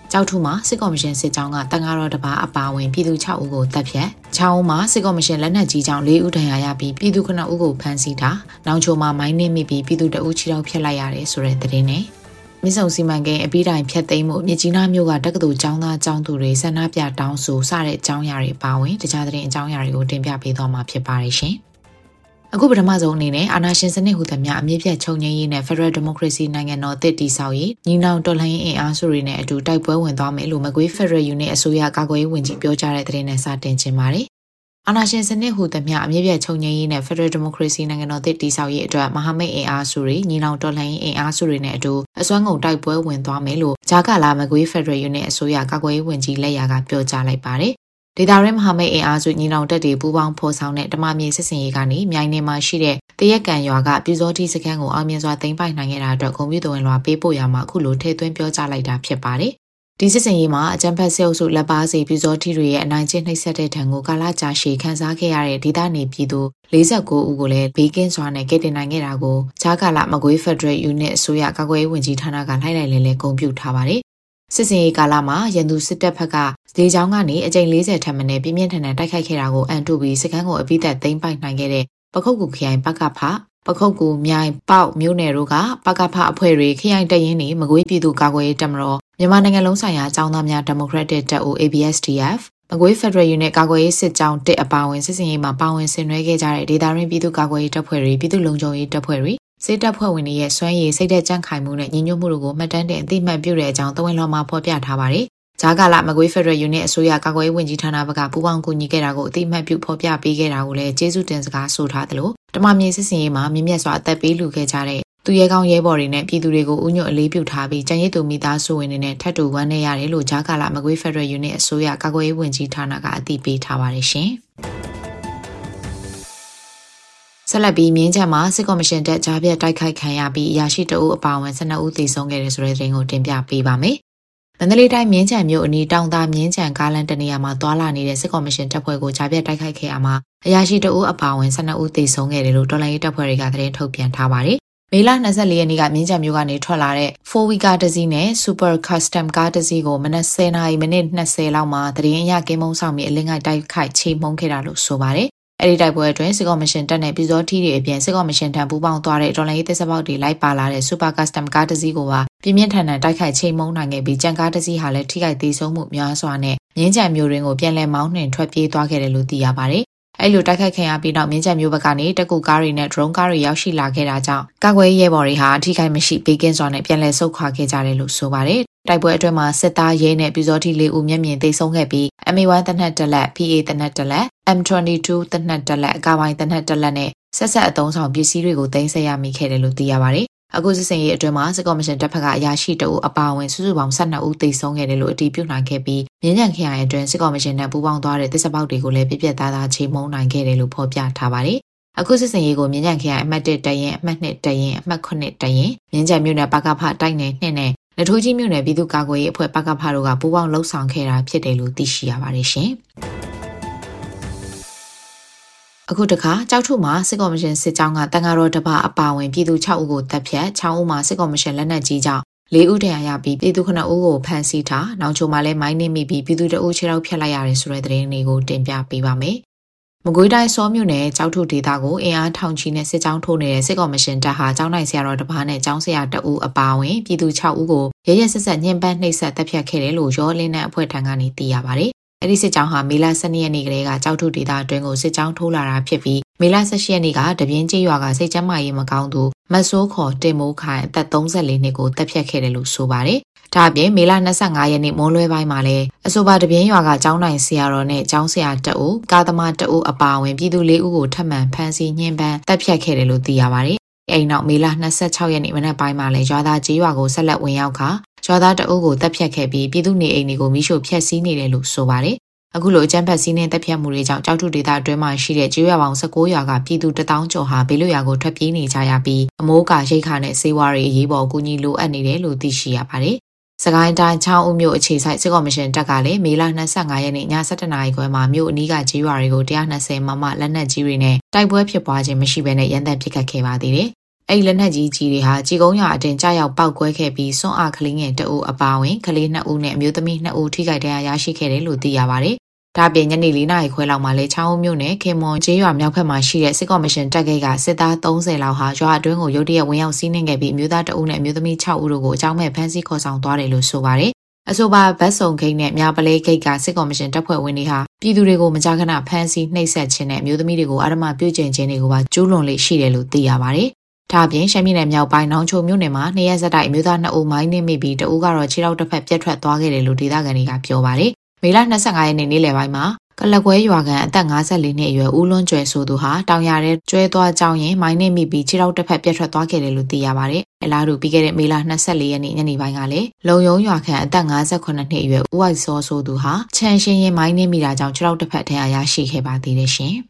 ကြောက်ထုမှာစစ်ကော်မရှင်စစ်ကြောင်းကတန်ဃာတော်တစ်ပါးအပါအဝင်ပြည်သူ၆ဦးကိုတပ်ဖြတ်ချောင်းမှာစစ်ကော်မရှင်လက်နက်ကြီးကြောင့်၄ဦးဒဏ်ရာရပြီးပြည်သူ9ဦးကိုဖမ်းဆီးတာနောင်ချိုမှာမိုင်းနင်းမိပြီးပြည်သူတအုပ်ချီတောက်ဖျက်လိုက်ရတယ်ဆိုတဲ့သတင်းနဲ့မြစ်ဆုံစီမံကိန်းအပြီးတိုင်ဖျက်သိမ်းမှုမြစ်ကြီးနားမြို့ကတက္ကသိုလ်ကျောင်းသားကျောင်းသူတွေဆန္ဒပြတောင်းဆိုစတဲ့အကြောင်းအရာတွေပါဝင်တခြားသတင်းအကြောင်းအရာတွေကိုတင်ပြပေးသွားမှာဖြစ်ပါတယ်ရှင်အခုပထမဆုံးအနေနဲ့အာဏာရှင်စနစ်ဟူသမျှအမြင့်ပြတ်ချုပ်ငြိမ်းရေးနဲ့ Federal Democracy နိုင်ငံတော်အသစ်တည်ဆောက်ရေးညီနောင်တော်လှန်ရေးအင်အားစုတွေနဲ့အတူတိုက်ပွဲဝင်သွားမယ်လို့မကွေး Federal Unit အစိုးရကာကွယ်ရေးဝန်ကြီးပြောကြားတဲ့သတင်းနဲ့စတင်ခြင်းပါတယ်။အာဏာရှင်စနစ်ဟူသမျှအမြင့်ပြတ်ချုပ်ငြိမ်းရေးနဲ့ Federal Democracy နိုင်ငံတော်အသစ်တည်ဆောက်ရေးအတွက်မဟာမိတ်အင်အားစုတွေညီနောင်တော်လှန်ရေးအင်အားစုတွေနဲ့အတူအစွမ်းကုန်တိုက်ပွဲဝင်သွားမယ်လို့ဂျာကာလာမကွေး Federal Unit အစိုးရကာကွယ်ရေးဝန်ကြီးလက်ရာကပြောကြားလိုက်ပါတယ်။ဒေသရင်းမဟာမိတ်အင်အားစုညီနောင်တပ်တွေပူးပေါင်းဖော်ဆောင်တဲ့ဓမ္မမြေစစ်စင်ရေးကနေမြိုင်နယ်မှာရှိတဲ့တရက်ကန်ရွာကပြူစောတိစခန်းကိုအောင်မြင်စွာသိမ်းပိုက်နိုင်ခဲ့တာအတွက်ဂုဏ်ပြုတော်ဝင်လွှာပေးပို့ရမှာအခုလိုထည့်သွင်းပြောကြားလိုက်တာဖြစ်ပါတယ်။ဒီစစ်စင်ရေးမှာအကြံဖက်ဆဲအုပ်စုလက်ပါစီပြူစောတိတွေရဲ့အနိုင်ကျင့်နှိပ်စက်တဲ့ထံကိုကာလကြာရှည်ခန်းစားခဲ့ရတဲ့ဒေသနေပြည်သူ၄၉ဦးကိုလည်းဘေးကင်းစွာနဲ့ကယ်တင်နိုင်ခဲ့တာကိုဂျာကာလာမကွေး Federal Unit အစိုးရကာကွယ်ရေးဝန်ကြီးဌာနကလိုက်လိုက်လဲလဲဂုဏ်ပြုထားပါတယ်။စစ်စင်ရေးကာလမှာရန်သူစစ်တပ်ဘက်ကလေကြောင်းကနေအကြိမ်၄၀ထပ်မံနဲ့ပြင်းပြင်းထန်ထန်တိုက်ခိုက်ခဲ့တာကိုအန်တုပြီးစခန်းကိုအပိသက်သိမ်းပိုက်နိုင်ခဲ့တဲ့ပခုတ်ကူခရိုင်ပကဖပခုတ်ကူမြိုင်ပေါက်မြို့နယ်တို့ကပကဖအဖွဲ့တွေခရိုင်တရင်နေမကွေးပြည်သူကာကွယ်ရေးတပ်မတော်မြန်မာနိုင်ငံလုံးဆိုင်ရာအကြောင်းသားများဒီမိုကရက်တစ်တပ်ဦး A B S D F မကွေး Federal Unit ကာကွယ်ရေးစစ်ကြောင်းတစ်အပါအဝင်စစ်စင်ရေးမှာပါဝင်ဆင်နွှဲခဲ့ကြတဲ့ဒေသရင်းပြည်သူကာကွယ်ရေးတပ်ဖွဲ့တွေပြည်သူ့လုံခြုံရေးတပ်ဖွဲ့တွေစစ်တပ်ဖွဲ့ဝင်တွေရဲ့စွမ်းရည်စိတ်သက်ကြံ့ခိုင်မှုနဲ့ညီညွတ်မှုတို့ကိုမှတ်တမ်းတင်အသိမှတ်ပြုတဲ့အကြောင်းသဝင်လွှာမှာဖော်ပြထားပါတယ်။ဂျာကာလာမကွေး Federal Unit အစိုးရကာကွယ်ရေးဝန်ကြီးဌာနဘက်ကပူးပေါင်းကူညီခဲ့တာကိုအသိမှတ်ပြုဖော်ပြပေးခဲ့တာကိုလည်းကျေးဇူးတင်စကားဆိုထားသလိုဓမ္မမြေစစ်စင်ရေးမှာမြင့်မြတ်စွာအသက်ပေးလူခဲ့ကြတဲ့သူရဲကောင်းရဲဘော်တွေနဲ့ပြည်သူတွေကိုဥညွတ်အလေးပြုထားပြီးကြံရည်သူမိသားစုဝင်တွေနဲ့ထပ်တူဝမ်းနည်းရတယ်လို့ဂျာကာလာမကွေး Federal Unit အစိုးရကာကွယ်ရေးဝန်ကြီးဌာနကအသိပေးထားပါတယ်ရှင်။ဆက်လက်ပြီးမြင်းချံမှာစစ်ကော်မရှင်တပ်ကြားပြတ်တိုက်ခိုက်ခံရပြီးအရာရှိတအုပ်အပါအဝင်၁၂ဦးသေဆုံးခဲ့တဲ့ဆိုတဲ့သတင်းကိုတင်ပြပေးပါမယ်။မန္တလေးတိုင်းမြင်းချံမြို့အနီးတောင်သာမြင်းချံကားလမ်းတနေရာမှာသွာလာနေတဲ့စစ်ကော်မရှင်တပ်ဖွဲ့ကိုကြားပြတ်တိုက်ခိုက်ခဲ့ရမှာအရာရှိတအုပ်အပါအဝင်၁၂ဦးသေဆုံးခဲ့တယ်လို့တော်လှန်ရေးတပ်ဖွဲ့တွေကသတင်းထုတ်ပြန်ထားပါတယ်။မေလ၂၄ရက်နေ့ကမြင်းချံမြို့ကနေထွက်လာတဲ့ four wheel ကားတစ်စီးနဲ့ Super Custom ကားတစ်စီးကိုမနက်၁၀နာရီမိနစ်၂၀လောက်မှာတရင်အရကင်းမုံဆောင်ပြီးအလင်းငိုက်တိုက်ခိုက်ချေမှုန်းခဲ့တာလို့ဆိုပါတယ်။အဲဒီတိုက်ပွဲအတွင်းစစ်ကော်မရှင်တပ်နဲ့ပြည်စောထီးတွေအပြင်စစ်ကော်မရှင်ထံပူးပေါင်းသွားတဲ့တော်လှန်ရေးတပ်စပေါက်တွေလိုက်ပါလာတဲ့ Super Custom ကားတစ်စီးကိုပါပြင်းပြင်းထန်ထန်တိုက်ခိုက်ချိန်မုန်းနိုင်ခဲ့ပြီးကြံကားတစ်စီးဟာလည်းထိခိုက်သေးဆုံးမှုများစွာနဲ့မြင်းကြံမျိုးရင်းကိုပြန်လည်မောင်းနှင်ထွက်ပြေးသွားခဲ့တယ်လို့သိရပါတယ်။အဲဒီလိုတိုက်ခိုက်ခံရပြီးနောက်မြင်းကြံမျိုးဘက်ကနေတက်ကူကားတွေနဲ့ drone ကားတွေရောက်ရှိလာခဲ့တာကြောင့်ကာကွယ်ရေးရဲဘော်တွေဟာအထိခိုက်မရှိဘေးကင်းစွာနဲ့ပြန်လည်ဆုတ်ခွာခဲ့ကြတယ်လို့ဆိုပါတယ်။တိုက်ပွဲအတွင်းမှာစစ်သားရဲနဲ့ပြည်စောထီလေးဦးမျက်မြင်သေဆုံးခဲ့ပြီး M A one တနက်တလက် P A တနက်တလက် M twenty-two တနက်တလက်အကာပိုင်းတနက်တလက်နဲ့ဆက်ဆက်အသုံးဆောင်ပစ္စည်းတွေကိုသိမ်းဆည်းရမိခဲ့တယ်လို့သိရပါတယ်။အခုစစ်စင်ရေးအတွင်းမှာစစ်ကော်မရှင်တပ်ဖက်ကအရာရှိတအုပ်အပါအဝင်စုစုပေါင်း၁၂ဦးသေဆုံးခဲ့တယ်လို့အတည်ပြုနိုင်ခဲ့ပြီးမြင်းညံခရိုင်အတွင်းစစ်ကော်မရှင်နဲ့ပူးပေါင်းသွားတဲ့တစ်စပေါက်တွေကိုလည်းပြပြသားသားချိန်မုန်းနိုင်ခဲ့တယ်လို့ဖော်ပြထားပါတယ်။အခုစစ်စင်ရေးကိုမြင်းညံခရိုင်အမှတ်၁တရင်အမှတ်၂တရင်အမှတ်၇တရင်မြင်းကြံမြို့နယ်ပကဖတိုက်နယ်၂နဲ့လက်ထိုးကြီးမြို့နယ်ပြည်သူ့ကာကွယ်ရေးအဖွဲ့ပကဖတို့ကပူးပေါင်းလှုပ်ဆောင်ခဲ့တာဖြစ်တယ်လို့သိရှိရပါတယ်ရှင်။အခုတခါကြောက်ထုမှာစစ်ကော်မရှင်စစ်ကြောင်းကတန်ဃာတော်တပါအပါဝင်ပြည်သူ၆ဦးကိုတပ်ဖြတ်၆ဦးမှာစစ်ကော်မရှင်လက်နက်ကြီးကြောင့်၄ဦးဒဏ်ရာရပြီးပြည်သူ9ဦးကိုဖမ်းဆီးထားနောက်ချိုမှာလည်းမိုင်းနင်းမိပြီးပြည်သူတအုပ်ခြေထောက်ဖြတ်လိုက်ရတယ်ဆိုတဲ့သတင်းတွေကိုတင်ပြပေးပါမယ်။မကွေးတိုင်းစောမြို့နယ်ကြောက်ထုဒေသကိုအင်အားထောင်ချီနဲ့စစ်ကြောင်းထိုးနေတဲ့စစ်ကော်မရှင်တပ်ဟာကျောင်းနိုင်ဆရာတော်တပါးနဲ့ကျောင်းဆရာတအုပ်အပါဝင်ပြည်သူ၆ဦးကိုရရဆက်ဆက်ညှဉ်းပန်းနှိပ်စက်တပ်ဖြတ်ခဲ့တယ်လို့ရောလင်းတဲ့အဖွဲ့ထံကနေသိရပါတယ်။အဲဒီစစ်ကြောင်းဟာမေလ၁၂ရက်နေ့ကလေးကကြောက်ထုဒေသအတွင်းကိုစစ်ကြောင်းထိုးလာတာဖြစ်ပြီးမေလ၁၈ရက်နေ့ကတပြင်းကျေးရွာကစိတ်ကျန်းမာရေးမကောင်းသူမဆိုးခေါ်တင်မိုးခိုင်အသက်၃၄နှစ်ကိုတပ်ဖြတ်ခဲ့တယ်လို့ဆိုပါတယ်။ဒါအပြင်မေလ၂၅ရက်နေ့မွန်းလွဲပိုင်းမှာလည်းအဆိုပါတပြင်းရွာကကျောင်းနိုင်ဆရာတော်နဲ့ကျောင်းဆရာတအုပ်ကာသမားတအုပ်အပါအဝင်ပြည်သူ၄ဦးကိုထပ်မံဖမ်းဆီးညှဉ်းပန်းတပ်ဖြတ်ခဲ့တယ်လို့သိရပါတယ်။အဲဒီနောက်မေလ၂၆ရက်နေ့မနက်ပိုင်းမှာလည်းရွာသားကျေးရွာကိုဆက်လက်ဝင်ရောက်ခါရွာသားတအုပ်ကိုတပ်ဖြတ်ခဲ့ပြီးပြည်သူနေအိမ်တွေကိုမိရှို့ဖျက်ဆီးနေတယ်လို့ဆိုပါတယ်။အခုလိုအကြမ်းဖက်စီးနှင်းတပ်ဖြတ်မှုတွေကြောင့်ကြောက်ထုဒေသအတွင်းမှာရှိတဲ့ကျေးရွာပေါင်း၁၉ရွာကပြည်သူတထောင်ကျော်ဟာဘေးလွတ်ရာကိုထွက်ပြေးနေကြရပြီးအမိုးကာရိတ်ခါနဲ့စေဝါတွေအရေးပေါ်အကူအညီလိုအပ်နေတယ်လို့သိရှိရပါတယ်။စကိုင်းတိုင်းချောင်းဦးမြို့အခြေစိုက်စစ်ကော်မရှင်တပ်ကလည်းမေလ၂၅ရက်နေ့ည၁၁နာရီခွဲမှာမြို့အနီးကကျေးရွာတွေကို၁၂၀မမလက်နက်ကြီးတွေနဲ့တိုက်ပွဲဖြစ်ပွားခြင်းမရှိဘဲနဲ့ရန်တပ်ပစ်ခတ်ခဲ့ပါသေးတယ်။အဲ့လက်နက်ကြီးကြီးတွေဟာကြေကုန်းရွာအတင်ကြားရောက်ပောက်ကွဲခဲ့ပြီးစွန့်အားကလေးငယ်တအုပ်အပါဝင်ကလေးနှစ်ဦးနဲ့အမျိုးသမီးနှစ်ဦးထိခိုက်ဒဏ်ရာရရှိခဲ့တယ်လို့သိရပါတယ်။ဒါပြင်ညနေလေးနာရီခွဲလောက်မှာလဲချောင်းဦးမြို့နယ်ခင်မွန်ကျေးရွာမြောက်ဘက်မှာရှိတဲ့စစ်ကော်မရှင်တပ်ဂိတ်ကစစ်သားသုံးဆယ်လောက်ဟာရွာအတွင်းကိုရုတ်တရက်ဝင်ရောက်စီးနှင်ခဲ့ပြီးအမျိုးသားတအုပ်နဲ့အမျိုးသမီး၆ဦးတို့ကိုအကြောင်းမဲ့ဖမ်းဆီးခေါ်ဆောင်သွားတယ်လို့ဆိုပါတယ်။အဆိုပါဗတ်စုံဂိတ်နဲ့မြပလဲဂိတ်ကစစ်ကော်မရှင်တပ်ဖွဲ့ဝင်တွေဟာပြည်သူတွေကိုမကြာခဏဖမ်းဆီးနှိပ်စက်ခြင်းနဲ့အမျိုးသမီးတွေကိုအာဓမ္မပြုကျင့်ခြင်းတွေကိုပါကျူးလွန်လေရှိတယ်လို့သိရပါတယ်။ဒါအပြင်ရှမ်းပြည်နယ်မြောက်ပိုင်းနောင်ချိုမြို့နယ်မှာနှစ်ရက်ဆက်တိုက်အမျိုးသားနှစ်ဦးမိုင်းနှင်းမိပြီးတဦးကတော့ခြေထောက်တစ်ဖက်ပြတ်ထွက်သွားခဲ့တယ်လို့ဒေသခံတွေကပြောပါတယ်။မေလ၂၅ရက်နေ့နေ့လယ်ပိုင်းမှာကလကွဲရွာကန်အသက်၅၄နှစ်အရွယ်ဦးလွန်းကျွဲဆိုသူဟာတောင်ရတဲ့ကျွဲသွားကြောင်းရင်မိုင်းနှင်းမိပြီးခြေထောက်တစ်ဖက်ပြတ်ထွက်သွားခဲ့တယ်လို့သိရပါတယ်။အလားတူပြီးခဲ့တဲ့မေလ၂၄ရက်နေ့ညနေပိုင်းကလည်းလုံယုံရွာကန်အသက်၅၉နှစ်အရွယ်ဦးဝိုက်စောဆိုသူဟာချန်ရှင်ရင်မိုင်းနှင်းမိတာကြောင့်ခြေထောက်တစ်ဖက်ထင်အားရရှိခဲ့ပါသေးတယ်ရှင်။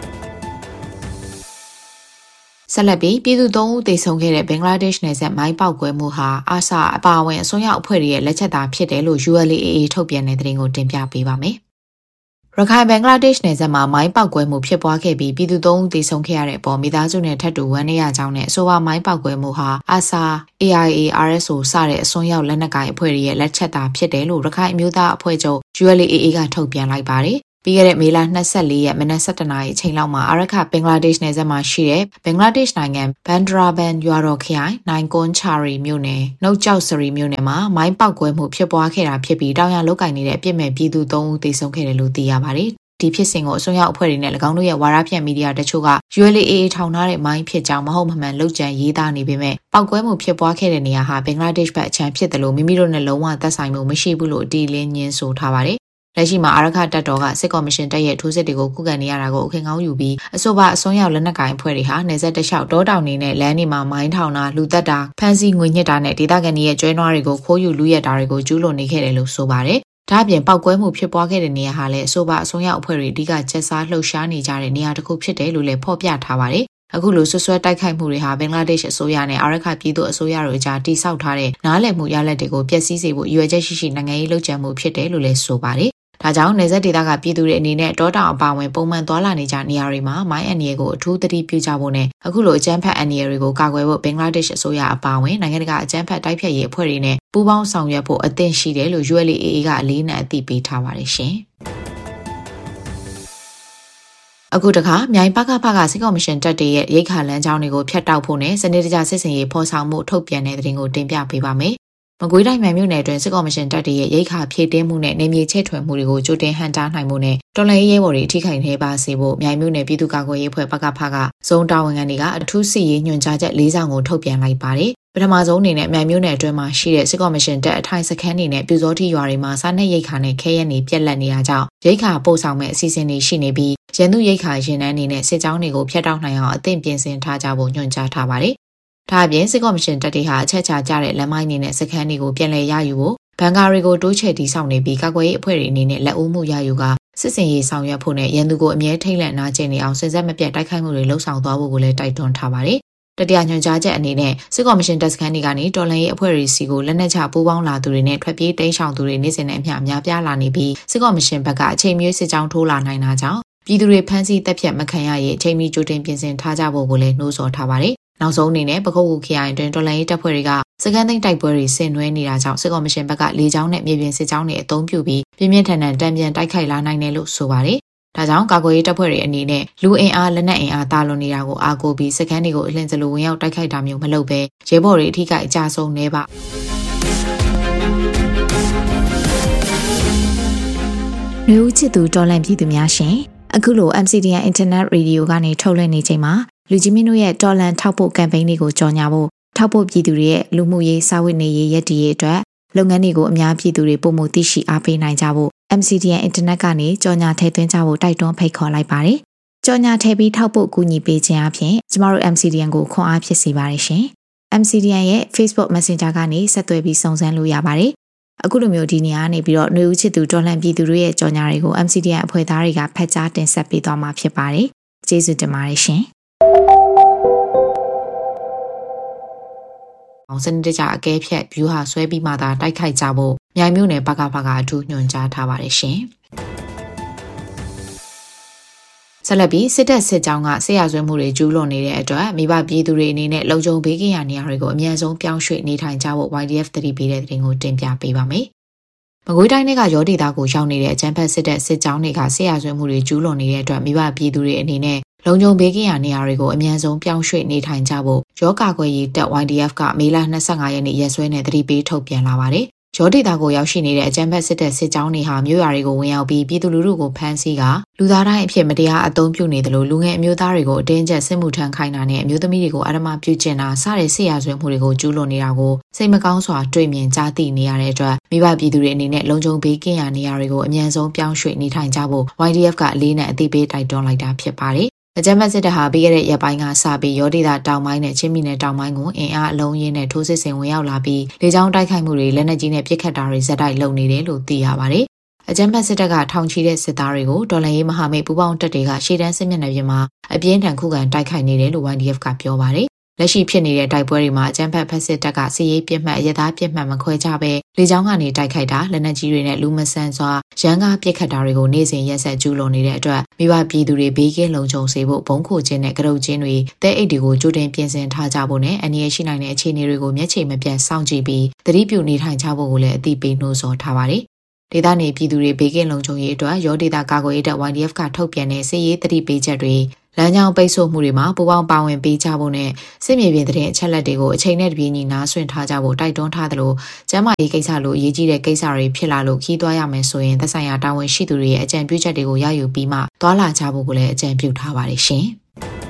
ဆက်လက်ပြီးပြည်သူသုံးဦးသေဆုံးခဲ့တဲ့ဘင်္ဂလားဒေ့ရှ်နယ်စပ်မိုင်းပေါက်ကွဲမှုဟာအာဆာအပါအဝင်အစွန်းရောက်အဖွဲ့တွေရဲ့လက်ချက်သာဖြစ်တယ်လို့ U L A A ထုတ်ပြန်တဲ့သတင်းကိုတင်ပြပေးပါမယ်။ရခိုင်ဘင်္ဂလားဒေ့ရှ်နယ်စပ်မှာမိုင်းပေါက်ကွဲမှုဖြစ်ပွားခဲ့ပြီးပြည်သူသုံးဦးသေဆုံးခဲ့ရတဲ့အပေါ်မိသားစုနဲ့ထပ်တူဝမ်းနည်းရကြောင်းနဲ့အဆိုပါမိုင်းပေါက်ကွဲမှုဟာအာဆာ A I A R S O စတဲ့အစွန်းရောက်လက်နက်ကိုင်အဖွဲ့တွေရဲ့လက်ချက်သာဖြစ်တယ်လို့ရခိုင်အမျိုးသားအဖွဲ့ချုပ် U L A A ကထုတ်ပြန်လိုက်ပါတယ်။ပြီးခဲ့တဲ့မေလ၂၄ရက်မနက်၁၁နာရီအချိန်လောက်မှာအာရခဘင်္ဂလားဒေ့ရှ်နယ်စပ်မှာရှိတဲ့ဘင်္ဂလားဒေ့ရှ်နိုင်ငံဘန်ဒရာဘန်ရွာတော်ခရိုင်နိုင်ကွန်ချာရီမြို့နယ်နှုတ်ကျောက်စရီမြို့နယ်မှာမိုင်းပေါက်ကွဲမှုဖြစ်ပွားခဲ့တာဖြစ်ပြီးတောင်ရလုတ်ကင်နေတဲ့အပြစ်မဲ့ပြည်သူသုံးဦးသေဆုံးခဲ့တယ်လို့သိရပါတယ်။ဒီဖြစ်စဉ်ကိုအစွန်းရောက်အဖွဲ့တွေနဲ့၎င်းတို့ရဲ့ဝါဒဖြန့်မီဒီယာတချို့က U L A A ထောင်ထားတဲ့မိုင်းဖြစ်ကြောင်းမဟုတ်မမှန်လုပ်ကြံရေးသားနေပေမဲ့ပေါက်ကွဲမှုဖြစ်ပွားခဲ့တဲ့နေရာဟာဘင်္ဂလားဒေ့ရှ်ဘက်အချမ်းဖြစ်တယ်လို့မိမိတို့နဲ့လုံးဝသက်ဆိုင်မှုမရှိဘူးလို့အတီးလင်းညင်းဆိုထားပါတယ်။လက်ရှိမှာအာရခတပ်တော်ကစစ်ကော်မရှင်တပ်ရဲ့ထိုးစစ်တွေကိုခုခံနေရတာကိုအခင်ကောင်းယူပြီးအဆိုပါအစွန်းရောက်လက်နက်ကိုင်အဖွဲ့တွေဟာနေဆက်တလျှောက်တောတောင်တွေနဲ့လမ်းတွေမှာမိုင်းထောင်တာလူသက်တာဖမ်းဆီးငွေညှစ်တာနဲ့ဒေသခံတွေရဲ့ကျွဲနွားတွေကိုခိုးယူလူရက်တာတွေကိုကျူးလွန်နေခဲ့တယ်လို့ဆိုပါတယ်။ဒါ့အပြင်ပောက်ကွဲမှုဖြစ်ပွားခဲ့တဲ့နေရာဟာလည်းအဆိုပါအစွန်းရောက်အဖွဲ့တွေအဓိကချက်စားလှုပ်ရှားနေကြတဲ့နေရာတစ်ခုဖြစ်တယ်လို့လည်းဖော်ပြထားပါတယ်။အခုလိုဆွဆွဲတိုက်ခိုက်မှုတွေဟာဘင်္ဂလားဒေ့ရှ်အစိုးရနဲ့အာရခပြည်သူအစိုးရတို့အကြားတိစောက်ထားတဲ့နားလည်မှုရလဒ်တွေကိုပျက်စီးစေဖို့ရည်ရွယ်ချက်ရှိရှိနိုင်ငံရေးလှုပ်ကြံမှုဖြစ်တယ်လို့လည်းဆိုပါတယ်။ဒါကြောင့်နေဆက်ဒေသကပြည်သူတွေအနေနဲ့တောတောင်အပါအဝင်ပုံမှန်သွားလာနေကြနေရာတွေမှာမိုင်းအန်ရီကိုအထူးသတိပြုကြဖို့နဲ့အခုလိုအကြမ်းဖက်အန်ရီတွေကိုကာကွယ်ဖို့ဘင်္ဂလားဒေ့ရှ်အစိုးရအပါအဝင်နိုင်ငံတကာအကြမ်းဖက်တိုက်ဖျက်ရေးအဖွဲ့တွေနဲ့ပူးပေါင်းဆောင်ရွက်ဖို့အသင့်ရှိတယ်လို့ U L A A ကအလေးနက်အသိပေးထားပါတယ်ရှင်။အခုတခါမြိုင်ပကဖကစစ်ကော်မရှင်တပ်တွေရဲ့ရိတ်ခါလမ်းကြောင်းတွေကိုဖျက်တောက်ဖို့နဲ့စနစ်တကျစစ်စင်ရေးဖော်ဆောင်မှုထုတ်ပြန်တဲ့သတင်းကိုတင်ပြပေးပါမယ်။မကွေးတိုင်းမြိုင်မြို့နယ်အတွင်းစစ်ကော်မရှင်တပ်တွေရဲ့ရိတ်ခါဖြည့်တင်းမှုနဲ့နေမြေချဲ့ထွင်မှုတွေကိုကြိုတင်ဟန်တားနိုင်မှုနဲ့တော်လှန်ရေးရဲဘော်တွေထိခိုက်နေပါစေဖို့မြိုင်မြို့နယ်ပြည်သူ့ကာကွယ်ရေးအဖွဲ့ပကဖကဇုံတာဝန်ခံတွေကအထူးစစ်ရေးညွှန်ကြားချက်၄ဆောင်ကိုထုတ်ပြန်လိုက်ပါတယ်။ပထမဆုံးအနေနဲ့မြိုင်မြို့နယ်အတွင်းမှာရှိတဲ့စစ်ကော်မရှင်တပ်အထိုင်စခန်းတွေနဲ့ပြူစောတိရွာတွေမှာစားနပ်ရိက္ခာနဲ့ခဲရက်နေပြက်လက်နေတာကြောင့်ရိက္ခာပို့ဆောင်မဲ့အစီအစဉ်တွေရှိနေပြီးရန်သူရိက္ခာရင်နှန်းနေနဲ့စစ်ကြောင်းတွေကိုဖျက်တောက်နိုင်အောင်အသင့်ပြင်ဆင်ထားကြဖို့ညွှန်ကြားထားပါတယ်။ဒါအပြင်စစ်ကော်မရှင်တပ်တွေဟာအချက်ချကြတဲ့လမ်းမိုင်းတွေနဲ့စခန်းတွေကိုပြန်လည်ရယူဖို့ဘန်ကာတွေကိုတိုးချဲ့တီးဆောင်နေပြီးကာကွယ်ရေးအဖွဲ့တွေအနေနဲ့လက်ဦးမှုရယူကစစ်စင်ရေးဆောင်ရွက်ဖို့နဲ့ရန်သူကိုအမြဲထိတ်လန့်နာကျင်နေအောင်စဉ်ဆက်မပြတ်တိုက်ခိုက်မှုတွေလှုံ့ဆော်သွားဖို့ကိုလည်းတိုက်တွန်းထားပါတယ်။တတိယညွှန်ကြားချက်အနေနဲ့စစ်ကော်မရှင်တပ်စခန်းတွေကနေတော်လှန်ရေးအဖွဲ့တွေစီကိုလက်နက်ချပူးပေါင်းလာသူတွေနဲ့ထွက်ပြေးတိမ်းရှောင်သူတွေနေ့စဉ်နဲ့အမျှများပြားလာနေပြီးစစ်ကော်မရှင်ဘက်ကအချိန်မီစစ်ကြောင်းထိုးလာနိုင်တာကြောင့်ပြည်သူတွေဖမ်းဆီးတပ်ဖြတ်မခံရရေးအချိန်မီကြိုတင်ပြင်ဆင်ထားကြဖို့ကိုလည်းနှိုးဆော်ထားပါတယ်။နောက်ဆုံးအနေနဲ့ပခုတ်ကူခရိုင်အတွင်းတော်လှန်ရေးတပ်ဖွဲ့တွေကစကန်သိန်းတိုက်ပွဲတွေဆင်နွှဲနေတာကြောင့်စစ်ကော်မရှင်ဘက်ကလေကြောင်းနဲ့မြေပြင်စစ်ကြောင်းတွေအသုံးပြုပြီးပြင်းပြင်းထန်ထန်တံပြန်တိုက်ခိုက်လာနိုင်တယ်လို့ဆိုပါတယ်။ဒါကြောင့်ကာကွယ်ရေးတပ်ဖွဲ့တွေအနေနဲ့လူအင်အားလက်နက်အင်အားတာလွန်နေတာကိုအားကိုးပြီးစကန်တွေကိုအလင်းစလိုဝင်ရောက်တိုက်ခိုက်တာမျိုးမလုပ်ဘဲရဲဘော်တွေအထိကအကြဆုံးနေပါလူဦးချစ်သူတော်လှန်ပြည်သူများရှင်အခုလို M C D N Internet Radio ကနေထုတ်လွှင့်နေချိန်မှာလူကြီးမင်းတို့ရဲ့တော်လှန်ထောက်ပို့ကမ်ပိန်းတွေကိုကြော်ညာဖို့ထောက်ပို့ပြည်သူတွေရဲ့လူမှုရေးစာဝတ်နေရေးရည်တည်ရေးအတွက်လုပ်ငန်းတွေကိုအများပြည်သူတွေပုံမှုသိရှိအားပေးနိုင်ကြဖို့ M C D N Internet ကနေကြော်ညာထည့်သွင်းကြဖို့တိုက်တွန်းဖိတ်ခေါ်လိုက်ပါတယ်။ကြော်ညာထည့်ပြီးထောက်ပို့ကူညီပေးခြင်းအပြင်ကျမတို့ M C D N ကိုခွန်အားဖြစ်စေပါတယ်ရှင်။ M C D N ရဲ့ Facebook Messenger ကနေဆက်သွယ်ပြီးစုံစမ်းလို့ရပါတယ်။အခုလိုမျိုးဒီနေရာကနေပြီးတော့ຫນွေဦးချစ်သူတော်လှန်ပြည်သူတွေရဲ့ကြော်ညာတွေကို M C D N အဖွဲ့သားတွေကဖတ်ကြားတင်ဆက်ပေးသွားမှာဖြစ်ပါတယ်။ကျေးဇူးတင်ပါတယ်ရှင်။အောင်စနစ်တကျအကဲဖြတ် view ဟာဆွဲပြီးမှသာတိုက်ခိုက်ကြဖို့မြိုင်မြို့နယ်ပကဖကအထူးညွှန်ကြားထားပါတယ်ရှင်။ စဆက်လက်ပြီးစစ်တပ်စစ်ကြောင်းကဆေးရဆွဲမှုတွေကျူးလွန်နေတဲ့အတွက်မိဘပြည်သူတွေအနေနဲ့လုံခြုံဘေးကင်းရာနေရာတွေကိုအမြန်ဆုံးပြောင်းရွှေ့နေထိုင်ကြဖို့ Y D F သတိပေးတဲ့သတင်းကိုတင်ပြပေးပါမယ်။မကွေးတိုင်းကရောဒေသကိုရောက်နေတဲ့အကြမ်းဖက်စစ်တပ်စစ်ကြောင်းတွေကဆေးရဆွဲမှုတွေကျူးလွန်နေတဲ့အတွက်မိဘပြည်သူတွေအနေနဲ့လုံခြုံဘေးကင်းရာနေရာတွေကိုအမြန်ဆုံးပြောင်းရွှေ့နေထိုင်ကြဖို့ရောကာကွယ်ရေးတပ် Y D F ကမေလ၂၅ရက်နေ့ရက်စွဲနဲ့သတိပေးထုတ်ပြန်လာပါတယ်။ရောဒေတာကိုရောက်ရှိနေတဲ့အကြမ်းဖက်စစ်တပ်စစ်ကြောင်းတွေဟာမြို့ရွာတွေကိုဝင်ရောက်ပြီးပြည်သူလူထုကိုဖမ်းဆီးကလူသားတိုင်းအဖြစ်မတရားအသုံးပြုနေသလိုလူငယ်အမျိုးသားတွေကိုအတင်းကျပ်စစ်မှုထမ်းခိုင်းတာနဲ့အမျိုးသမီးတွေကိုအဓမ္မပြုကျင့်တာစတဲ့စစ်ရာဇဝတ်မှုတွေကိုကျူးလွန်နေတာကိုစိတ်မကောင်းစွာတွေ့မြင်ကြားသိနေရတဲ့အတွက်မိဘပြည်သူတွေအနေနဲ့လုံခြုံဘေးကင်းရာနေရာတွေကိုအမြန်ဆုံးပြောင်းရွှေ့နေထိုင်ကြဖို့ Y D F ကအလေးနဲ့အသိပေးတိုက်တွန်းလိုက်တာဖြစ်ပါတယ်။အကြမ်းဖက်စစ်တပ်ဟာပြီးခဲ့တဲ့ရက်ပိုင်းကစပြီးရောဒေတာတောင်ပိုင်းနဲ့ချင်းပြည်နယ်တောင်ပိုင်းကိုအင်အားအလုံးရင်းနဲ့ထိုးစစ်ဆင်ဝင်ရောက်လာပြီးလေကြောင်းတိုက်ခိုက်မှုတွေလက်နက်ကြီးနဲ့ပစ်ခတ်တာတွေဇက်တိုက်လုပ်နေတယ်လို့သိရပါတယ်။အကြမ်းဖက်စစ်တပ်ကထောင်ချီတဲ့စစ်သားတွေကိုဒေါ်လာရေးမဟာမိတ်ပူးပေါင်းတပ်တွေကရှေ့တန်းစစ်မျက်နှာပြင်မှာအပြင်းထန်ခုခံတိုက်ခိုက်နေတယ်လို့ Y D F ကပြောပါတယ်။လက်ရှိဖြစ်နေတဲ့တိုက်ပွဲတွေမှာအကြမ်းဖက်ဖက်စစ်တပ်ကစစ်ရေးပြစ်မှတ်အရသားပြစ်မှတ်မခွဲခြားပဲလေကြောင်းကနေတိုက်ခိုက်တာလက်နက်ကြီးတွေနဲ့လူမဆန်စွာရန်ကားပစ်ခတ်တာတွေကိုနေ့စဉ်ရက်ဆက်ကျူးလွန်နေတဲ့အတွက်မိဘပြည်သူတွေဘေးကင်းလုံခြုံစေဖို့ဘုံခိုခြင်းနဲ့ကရုတ်ခြင်းတွေတဲအိတ်တွေကိုကြိုတင်ပြင်ဆင်ထားကြဖို့နဲ့အန္တရာယ်ရှိနိုင်တဲ့အခြေအနေတွေကိုမျက်ခြေမပြတ်စောင့်ကြည့်ပြီးသတိပြုနေထိုင်ကြဖို့ကိုလည်းအသိပေးနှိုးဆော်ထားပါတယ်။ဒေသနေပြည်သူတွေဘေးကင်းလုံခြုံရေးအတွက်ရောဒေသကာကွယ်ရေးတပ် Y D F ကထုတ်ပြန်တဲ့စစ်ရေးသတိပေးချက်တွေလမ်းကြောင်းပိတ်ဆို့မှုတွေမှာပူးပေါင်းပါဝင်ပေးကြဖို့နဲ့စစ်မြေပြင်တဲ့အချက်လက်တွေကိုအချိန်နဲ့တပြေးညီနားဆွင့်ထားကြဖို့တိုက်တွန်းထားသလိုကျန်းမာရေးကိစ္စလိုအရေးကြီးတဲ့ကိစ္စတွေဖြစ်လာလို့ခီးသွားရမယ်ဆိုရင်သက်ဆိုင်ရာတာဝန်ရှိသူတွေရဲ့အကြံပြုချက်တွေကိုရယူပြီးမှသွားလာကြဖို့ကိုလည်းအကြံပြုထားပါတယ်ရှင်။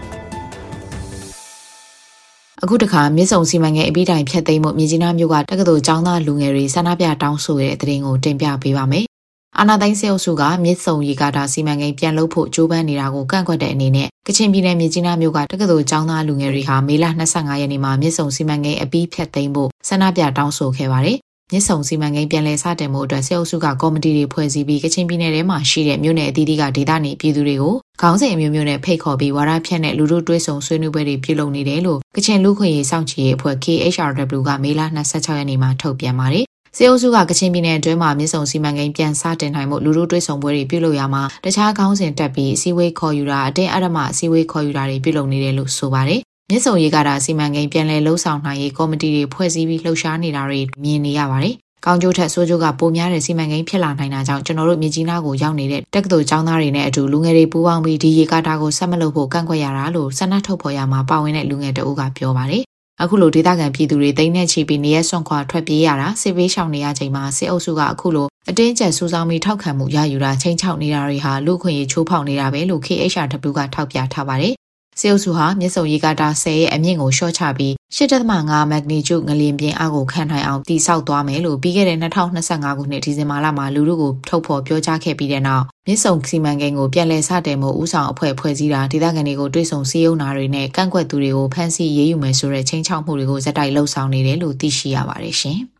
အခုတခါမြစ်ဆုံစီမံကိန်းအပြီးတိုင်ဖျက်သိမ်းမှုမြကြီးနားမြို့ကတက္ကသိုလ်ကျောင်းသားလူငယ်တွေဆန္ဒပြတောင်းဆိုတဲ့သတင်းကိုတင်ပြပေးပါမယ်။အာဏာသိမ်းစစ်အုပ်စုကမြစ်ဆုံရေကာတာစီမံကိန်းပြန်လုပ်ဖို့ကြိုးပမ်းနေတာကိုကန့်ကွက်တဲ့အနေနဲ့ကချင်ပြည်နယ်မြကြီးနားမြို့ကတက္ကသိုလ်ကျောင်းသားလူငယ်တွေဟာမေလ၂၅ရက်နေ့မှာမြစ်ဆုံစီမံကိန်းအပြီးဖျက်သိမ်းဖို့ဆန္ဒပြတောင်းဆိုခဲ့ပါတယ်။မြစ်ဆုံစီမံကိန်းပြန်လည်စတင်မှုအတွက်စစ်အုပ်စုကကော်မတီတွေဖွဲ့စည်းပြီးကချင်ပြည်နယ်ထဲမှာရှိတဲ့မြို့နယ်အသီးသီးကဒေသနေပြည်သူတွေကိုခေါင်းစဉ်အမျိုးမျိုးနဲ့ဖိတ်ခေါ်ပြီးဝါဒဖြန့်တဲ့လူထုတွဲဆုံဆွေးနွေးပွဲတွေပြုလုပ်နေတယ်လို့ကချင်လူခွင့်ရေးစောင့်ကြည့်ရေးအဖွဲ့ K H R W ကမေလ၂၆ရက်နေ့မှာထုတ်ပြန်ပါတယ်။စစ်အုပ်စုကကချင်ပြည်နယ်အတွင်းမှာမြစ်ဆုံစီမံကိန်းပြန်စတင်နိုင်မှုလူထုတွဲဆုံပွဲတွေပြုလုပ်ရမှာတခြားခေါင်းစဉ်တက်ပြီးအစည်းအဝေးခေါ်ယူတာအတင်းအဓမ္မအစည်းအဝေးခေါ်ယူတာတွေပြုလုပ်နေတယ်လို့ဆိုပါတယ်။မြစ်ဆုံရေကာတာစီမံကိန်းပြန်လည်လှုပ်ဆောင်နိုင်ရေးကော်မတီတွေဖွဲ့စည်းပြီးလှုပ်ရှားနေတာတွေမြင်နေရပါတယ်။ကောင်းကျိုးထက်ဆိုးကျိုးကပိုများတဲ့စီမံကိန်းဖြစ်လာနိုင်တာကြောင့်ကျွန်တော်တို့မြကြီးနားကိုရောက်နေတဲ့တက္ကသိုလ်ကျောင်းသားတွေနဲ့အတူလူငယ်တွေပူးပေါင်းပြီးဒီရေကာတာကိုဆက်မလုပ်ဖို့ကန့်ကွက်ရတာလို့ဆန္ဒထုတ်ဖော်ရမှာပါဝင်တဲ့လူငယ်တအုပ်ကပြောပါတယ်။အခုလိုဒေသခံပြည်သူတွေတိမ်နဲ့ချီပြီးနေရဆွန့်ခွာထွက်ပြေးရတာစစ်ဘေးရှောင်နေရချိန်မှာစစ်အုပ်စုကအခုလိုအတင်းကျပ်စူးစောင်းပြီးထောက်ခံမှုရယူတာချိန်ချောက်နေတာတွေဟာလူခွင့်ရေးချိုးဖောက်နေတာပဲလို့ K H R W ကထောက်ပြထားပါတယ်။စစ်အုပ်စုဟာမြစ်ဆုံရေကာတာဆယ်ရဲ့အမြင့်ကိုရှော့ချပြီး၈ဒသမ၅မက်ဂနီကျုငလျင်ပြင်းအားကိုခံနိုင်အောင်တည်ဆောက်သွားမယ်လို့ပြီးခဲ့တဲ့၂၀၂၅ခုနှစ်ဒီဇင်ဘာလမှာလူထုကိုထုတ်ဖော်ပြောကြားခဲ့ပြီးတဲ့နောက်မြစ်ဆုံစီမံကိန်းကိုပြန်လည်စတင်မှုဦးဆောင်အဖွဲ့ဖွဲ့စည်းတာဒေသခံတွေကိုတွေ့ဆုံစည်းရုံးတာတွေနဲ့ကန့်ကွက်သူတွေကိုဖမ်းဆီးရေးယူမယ်ဆိုတဲ့ချိန်ချောက်မှုတွေကိုဇက်တိုက်လှုပ်ဆောင်နေတယ်လို့သိရှိရပါတယ်ရှင်။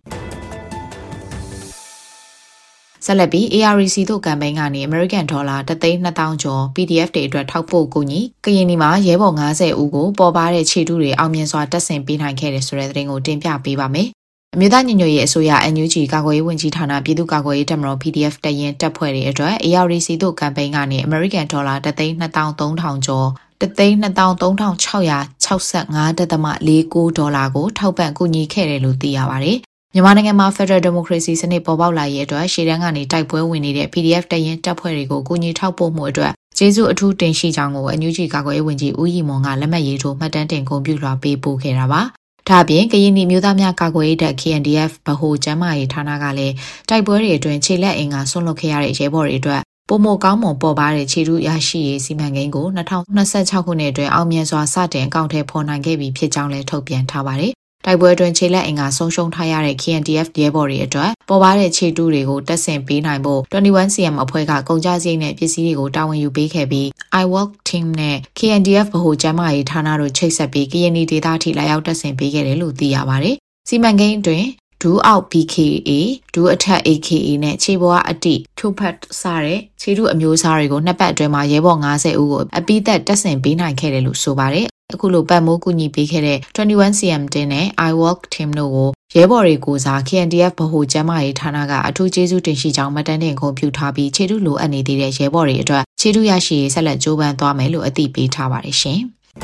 ဆက်လက်ပြီး A R C တို့ကမ်ပိန်းကနေ American Dollar တသိန်းနှစ်သောင်းကျော် P D F တွေအတွက်ထောက်ပို့ကူညီကရင်နီမှာရဲဘော်၅၀ဦးကိုပေါ်ပါတဲ့ခြေတုတွေအောင်မြင်စွာတက်ဆင်ပေးနိုင်ခဲ့တဲ့ဆိုတဲ့သတင်းကိုတင်ပြပေးပါမယ်။အမျိုးသားညီညွတ်ရေးအစိုးရ N U G ကာကွယ်ရေးဝန်ကြီးဌာနပြည်သူ့ကာကွယ်ရေးတပ်မတော် P D F တရင်တပ်ဖွဲ့တွေအတွက် A R C တို့ကမ်ပိန်းကနေ American Dollar တသိန်းနှစ်သောင်းသုံးထောင်ကျော်တသိန်းနှစ်သောင်းသုံးထောင်ခြောက်ရာခြောက်ဆယ့်ငါးဒသမလေးကိုဒေါ်လာကိုထောက်ပံ့ကူညီခဲ့တယ်လို့သိရပါတယ်။မြန်မာနိုင်ငံမှာ Federal Democracy စနစ်ပေါ်ပေါက်လာရေးအတွက်ရှေ့တန်းကနေတိုက်ပွဲဝင်နေတဲ့ P D F တရင်တပ်ဖွဲ့တွေကိုကူညီထောက်ပို့မှုအတွက်ကျေးဇူးအထူးတင်ရှိကြောင်းကို N U G ကာကွယ်ရေးဝန်ကြီးဦးရီမွန်ကလက်မှတ်ရေးထိုးမှတ်တမ်းတင်ဂုဏ်ပြုလွှာပေးပို့ခဲ့တာပါ။ဒါ့အပြင်ကရင်နီမျိုးသားများကာကွယ်ရေးတပ် K N D F ဗဟိုကျန်းမာရေးဌာနကလည်းတိုက်ပွဲတွေအတွင်းခြေလက်အင်္ဂါဆွန့်လွတ်ခဲ့ရတဲ့ရဲဘော်တွေအတွက်ပုံမကောင်းမွန်ပေါ်ပါတဲ့ခြေထုရရှိရေးစီမံကိန်းကို၂၀၂၆ခုနှစ်အတွင်းအောင်မြင်စွာစတင်အကောင့်ထဲပေါ်နိုင်ခဲ့ပြီးဖြစ်ကြောင်းလည်းထုတ်ပြန်ထားပါတယ်။တိုက်ပွဲအတွင်းခြေလက်အင်္ဂါဆုံးရှုံးထားရတဲ့ K N D F ရဲဘော်တွေအတွက်ပေါ်ပါတဲ့ခြေတုတွေကိုတက်ဆင်ပေးနိုင်ဖို့၂၁ C M အဖွဲ့ကကုန်ကျစရိတ်နဲ့ပစ္စည်းတွေကိုတာဝန်ယူပေးခဲ့ပြီး I W O R K Team နဲ့ K N D F ဗဟိုကျန်းမာရေးဌာနတို့ချိတ်ဆက်ပြီးကရင်နီဒေသထိလာရောက်တက်ဆင်ပေးခဲ့တယ်လို့သိရပါတယ်။စီမံကိန်းအတွင်းဒူးအောက် B K A ဒူးအထက် A K A နဲ့ခြေပေါ်ကအတိထိုးဖတ်စတဲ့ခြေထုအမျိုးအစားတွေကိုနှစ်ပတ်အတွင်းမှာရဲဘော်၅၀ဦးကိုအပိသက်တက်ဆင်ပေးနိုင်ခဲ့တယ်လို့ဆိုပါတယ်အခုလိုပတ်မိုးကူညီပေးခဲ့တဲ့ twenty-one C M တင်းနဲ့ I Walk Team တို့ကိုရဲဘော်တွေကိုစား K N D F ဗဟိုကျန်းမာရေးဌာနကအထူးကျေးဇူးတင်ရှိကြောင်းမှတ်တမ်းတင်ဂုဏ်ပြုထားပြီးခြေထုလိုအပ်နေသေးတဲ့ရဲဘော်တွေအတွက်ခြေထုရရှိရေးဆက်လက်ကြိုးပမ်းသွားမယ်လို့အသိပေးထားပါတယ်ရှင်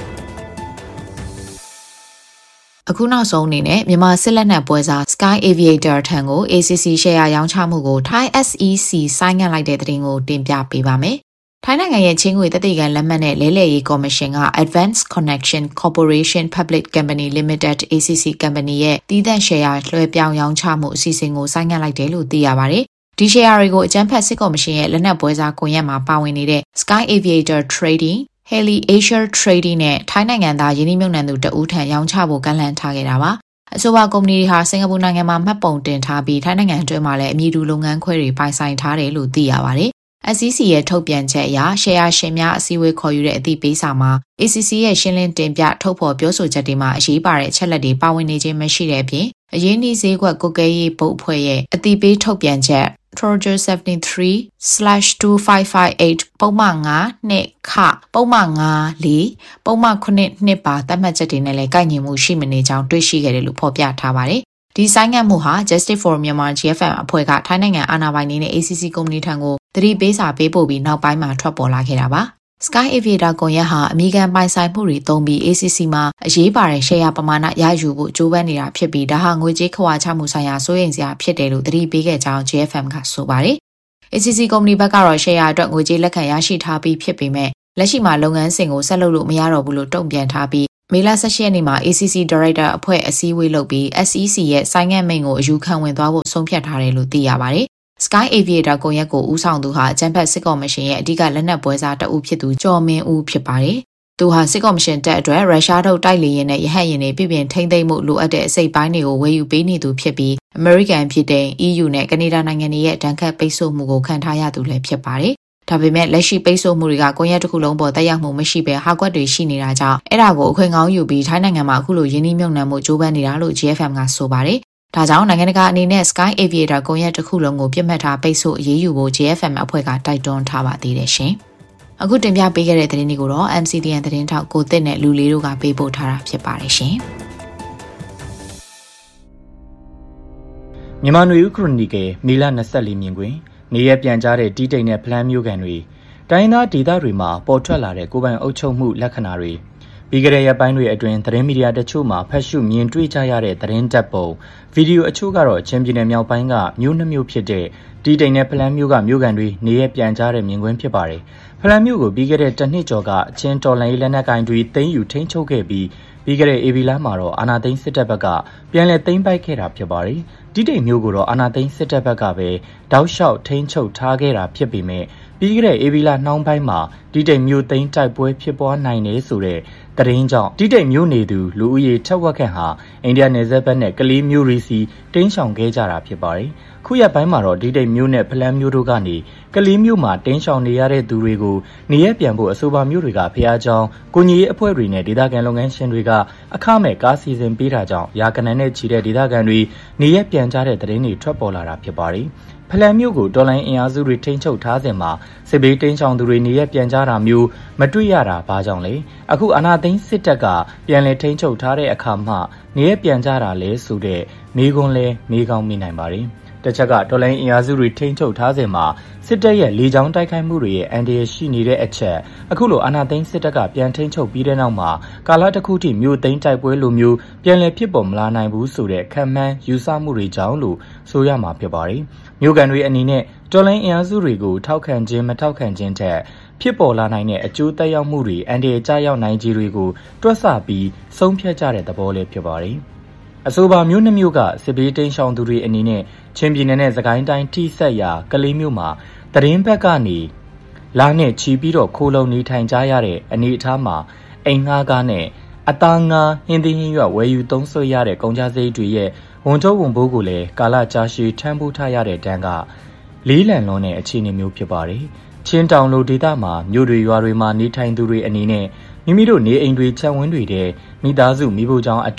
အခုနောက်ဆုံးအနေနဲ့မြန်မာစစ်လက်နက်ပွဲစား Sky Aviator ထံကို A C C ရှယ်ယာရောင်းချမှုကို Thai S E C ဆိုင်းငံ့လိုက်တဲ့သတင်းကိုတင်ပြပေးပါမယ်။ထိုင်းနိုင်ငံရဲ့ချင်းငွေတသိကန်လက်မှတ်နဲ့လဲလှယ်ရေးကော်မရှင်က Advanced Connection Corporation Public Company Limited A C C Company ရဲ့တည်တဲ့ရှယ်ယာလွှဲပြောင်းရောင်းချမှုအစီအစဉ်ကိုဆိုင်းငံ့လိုက်တယ်လို့သိရပါတယ်။ဒီရှယ်ယာတွေကိုအကြမ်းဖက်စစ်ကော်မရှင်ရဲ့လက်နက်ပွဲစားကွန်ရက်မှာပါဝင်နေတဲ့ Sky Aviator Trading Haley Asia Trading နဲ့ထိုင်းနိုင်ငံသားယင်းနှိမ့်မြုပ်နှံသူတဦးထံရောင်းချဖို့ကန့်လန့်ထားခဲ့တာပါအဆိုပါကုမ္ပဏီတွေဟာစင်ကာပူနိုင်ငံမှာမှတ်ပုံတင်ထားပြီးထိုင်းနိုင်ငံအတွင်းမှာလည်းအမည်တူလုပ်ငန်းခွဲတွေပိုင်ဆိုင်ထားတယ်လို့သိရပါတယ် S E C ရဲ့ထုတ်ပြန်ချက်အရရှယ်ယာရှင်များအစည်းအဝေးခေါ်ယူတဲ့အသိပေးစာမှာ A C C ရဲ့ရှင်းလင်းတင်ပြထုတ်ဖော်ပြောဆိုချက်တွေမှာအရေးပါတဲ့အချက်လက်တွေပါဝင်နေခြင်းမရှိတဲ့အပြင်အရင်းနှီးဈေးကွက်ကုတ်ကဲရေးဘုတ်အဖွဲ့ရဲ့အသိပေးထုတ်ပြန်ချက်Trojan seventy-three slash two five five eight ပုံမှန်၅နှစ်ခပုံမှန်၅လေးပုံမှန်ခုနှစ်နှစ်ပါသတ်မှတ်ချက်တွေနဲ့လည်းကိုက်ညီမှုရှိမနေကြောင်းတွေ့ရှိခဲ့တယ်လို့ဖော်ပြထားပါတယ်။ဒီဆိုင်ငံ့မှုဟာ Justice for Myanmar G F M အဖွဲ့ကထိုင်းနိုင်ငံအာဏာပိုင်တွေနဲ့ A C C ကုမ္ပဏီထံကိုသတိပေးစာပေးပို့ပြီးနောက်ပိုင်းမှာထွက်ပေါ်လာခဲ့တာပါ။ Sky Aviator ကွန်ရက်ဟာအမေရိကန်ပိုင်ဆိုင်မှုတွေသုံးပြီး A C C မှာအရေးပါတဲ့ရှယ်ယာပမာဏရယူဖို့ကြိုးပမ်းနေတာဖြစ်ပြီးဒါဟာငွေကြေးခွာချမှုဆိုင်ရာစိုးရိမ်စရာဖြစ်တယ်လို့သတိပေးခဲ့ကြောင်း G F M ကဆိုပါတယ်။ A C C ကုမ္ပဏီဘက်ကတော့ရှယ်ယာအတွက်ငွေကြေးလက်ခံရရှိထားပြီးဖြစ်ပေမဲ့လက်ရှိမှာလုပ်ငန်းစဉ်ကိုဆက်လုပ်လို့မရတော့ဘူးလို့တုံ့ပြန်ထားပြီးမေလ၁၈ရက်နေ့မှာ A C C Director အဖွဲ့အစည်းအဝေးလုပ်ပြီး S E C ရဲ့ဆိုင်းငံ့မိန့်ကိုအယူခံဝင်သွားဖို့ဆုံးဖြတ်ထားတယ်လို့သိရပါတယ်။ Sky Aviator ကွန်ရက်ကိုဦးဆောင်သူဟာအကြမ်းဖက်စစ်ကော်မရှင်ရဲ့အဓိကလက်နက်ပွဲစားတဦးဖြစ်သူကျော်မင်းဦးဖြစ်ပါတယ်။သူဟာစစ်ကော်မရှင်တပ်အတွက်ရုရှားထုတ်တိုက်လေယာဉ်နဲ့ရဟတ်ယာဉ်တွေပြည်ပြင်ထိန်းသိမ်းမှုလိုအပ်တဲ့အစိပ်ပိုင်းတွေကိုဝယ်ယူပေးနေသူဖြစ်ပြီး American ဖြစ်တဲ့ E U နဲ့ကနေဒါနိုင်ငံတွေရဲ့တန်ခတ်ပိတ်ဆို့မှုကိုခံထားရသူလည်းဖြစ်ပါတယ်။ဒါပေမဲ့လက်ရှိပိတ်ဆို့မှုတွေကကွန်ရက်တစ်ခုလုံးပေါ်တက်ရောက်မှုမရှိဘဲဟာကွက်တွေရှိနေတာကြောင့်အဲ့ဒါကိုအခွင့်ကောင်းယူပြီးထိုင်းနိုင်ငံမှာအခုလိုယင်းနှိမ့်မြုပ်နှံမှုကြိုးပမ်းနေတာလို့ G F M ကဆိုပါတယ်။ဒါကြောင့်နိုင်ငံတကာအနေနဲ့ Sky Aviator ကွန်ရက်တစ်ခုလုံးကိုပြစ်မှတ်ထားပိတ်ဆို့အရေးယူဖို့ G F M အဖွဲ့ကတိုက်တွန်းထားပါသေးတယ်ရှင်။အခုတင်ပြပေးခဲ့တဲ့သတင်းတွေကိုတော့ M C T N သတင်းထောက်ကိုတစ်နဲ့လူလေးတို့ကပေးပို့ထားတာဖြစ်ပါတယ်ရှင်။မြန်မာနွေဦးခရိုနီကယ်မေလ၂၄မြင်ကွင်းနေရပြန်ကြားတဲ့တီးတိတ်နဲ့ဖလန်းမျိုးကန်တွေတိုင်းသားဒေသတွေမှာပေါ်ထွက်လာတဲ့ကိုယ်ပိုင်အုပ်ချုပ်မှုလက္ခဏာတွေပြီးကြတဲ့ရက်ပိုင်းတွေအတွင်းသတင်းမီဒီယာတချို့မှာဖတ်ရှုမြင်တွေ့ကြရတဲ့သတင်းတပ်ပုံဗီဒီယိုအချို့ကတော့ချင်းပြည်နယ်မြောက်ပိုင်းကမြို့နှမျိုးဖြစ်တဲ့တီးတိတ်နဲ့ဖလန်းမျိုးကမျိုးကန်တွေနေရပြန်ကြားတဲ့မြင်ကွင်းဖြစ်ပါတယ်ဖလန်းမျိုးကိုပြီးခဲ့တဲ့တစ်နှစ်ကျော်ကချင်းတော်လှန်ရေးလက်နက်ကိုင်တွေသိမ်းယူထိန်းချုပ်ခဲ့ပြီးပြီးခဲ့တဲ့ A B လမှာတော့အာနာသိန်းစစ်တပ်ဘက်ကပြန်လည်သိမ်းပိုက်ခဲ့တာဖြစ်ပါတယ်တီးတိတ်မျိုးကိုတော့အာနာသိန်းစစ်တပ်ဘက်ကပဲတောက်လျှောက်ထိန်းချုပ်ထားခဲ့တာဖြစ်ပေမဲ့ပြီးခဲ့တဲ့ A B လနှောင်းပိုင်းမှာတီးတိတ်မျိုးသိမ်းတိုက်ပွဲဖြစ်ပွားနိုင်တယ်ဆိုတဲ့သတင်းကြောင့်တီးတိတ်မျိုးနေသူလူဦးရေထက်ဝက်ခန့်ဟာအိန္ဒိယနယ်စပ်ဘက်နဲ့ကလေးမျိုးရီစီတင်းရှောင်ခဲ့ကြတာဖြစ်ပါတယ်ခုရက်ပိုင်းမှာတော့တီးတိတ်မျိုးနဲ့ဖလန်းမျိုးတို့ကနေကလေးမျိုးမှာတင်းရှောင်နေရတဲ့သူတွေကိုနေရပြန်ဖို့အဆိုပါမျိုးတွေကဖျားကြောင်းကိုညီရေးအဖွဲ့တွေနဲ့ဒေသခံလုပ်ငန်းရှင်တွေကအခမဲ့ကားစီစဉ်ပေးတာကြောင့်ရာကနန်းနဲ့ချီတဲ့ဒေသခံတွေနေရပြန်ကြတဲ့သတင်းတွေထွက်ပေါ်လာတာဖြစ်ပါတယ်ဖလန်မျိုးကိုတော်လိုင်းအင်အားစုတွေထိန်းချုပ်ထားစဉ်မှာစစ်ဘေးတင်းချောင်သူတွေနေရပြန်ကြတာမျိုးမတွေ့ရတာဘာကြောင့်လဲအခုအာဏာသိမ်းစစ်တပ်ကပြန်လည်ထိန်းချုပ်ထားတဲ့အခါမှနေရပြန်ကြတာလဲဆိုတဲ့မေးခွန်းလဲမေးကောင်းမိနိုင်ပါတယ်တစ်ချက်ကတော်လိုင်းအင်အားစုတွေထိန်းချုပ်ထားစဉ်မှာစစ်တပ်ရဲ့လေကြောင်းတိုက်ခိုက်မှုတွေရဲ့အန်ဒီရရှိနေတဲ့အချက်အခုလိုအာဏာသိမ်းစစ်တပ်ကပြန်ထိန်းချုပ်ပြီးတဲ့နောက်မှာကာလတစ်ခုထိမြို့သိမ်းတိုက်ပွဲလိုမျိုးပြန်လည်ဖြစ်ပေါ်မလာနိုင်ဘူးဆိုတဲ့ခံမှန်းယူဆမှုတွေကြောင့်လို့ဆိုရမှာဖြစ်ပါတယ်မြို့ကန်တွေအနေနဲ့တော်လိုင်းအင်အားစုတွေကိုထောက်ခံခြင်းမထောက်ခံခြင်းထက်ဖြစ်ပေါ်လာနိုင်တဲ့အကျိုးသက်ရောက်မှုတွေအန်ဒီရကျရောက်နိုင်ခြင်းတွေကိုတွက်ဆပြီးဆုံးဖြတ်ကြတဲ့သဘောလေးဖြစ်ပါတယ်အဆိုပါမျိုးနှမျိုးကစစ်ဘေးတိမ်းရှောင်သူတွေအနေနဲ့ချင်းပြည်နယ်နဲ့စကိုင်းတိုင်းထိစက်ရာကလေးမျိုးမှာတရင်ဘက်ကနေလာနဲ့ချီပြီးတော့ခိုးလုံနေထိုင်ကြရတဲ့အနေအထားမှာအိမ်ငှားကားနဲ့အသားငါးဟင်းသီးဟင်းရွက်ဝယ်ယူသုံးစွဲရတဲ့ကုန်ကြမ်းစရိတ်တွေရဲ့ဝန်ထုတ်ဝန်ပိုးကိုလည်းကာလကြာရှည်ထမ်းပိုးထားရတဲ့တန်းကလေးလံလွန်တဲ့အခြေအနေမျိုးဖြစ်ပါတယ်ချင်းတောင်လိုဒေသမှာမြို့တွေရွာတွေမှာနေထိုင်သူတွေအနေနဲ့မိမိတို့နေအိမ်တွေချက်ဝန်းတွေတဲ့မိသားစုမိဖို့ကြောင့်အတွက်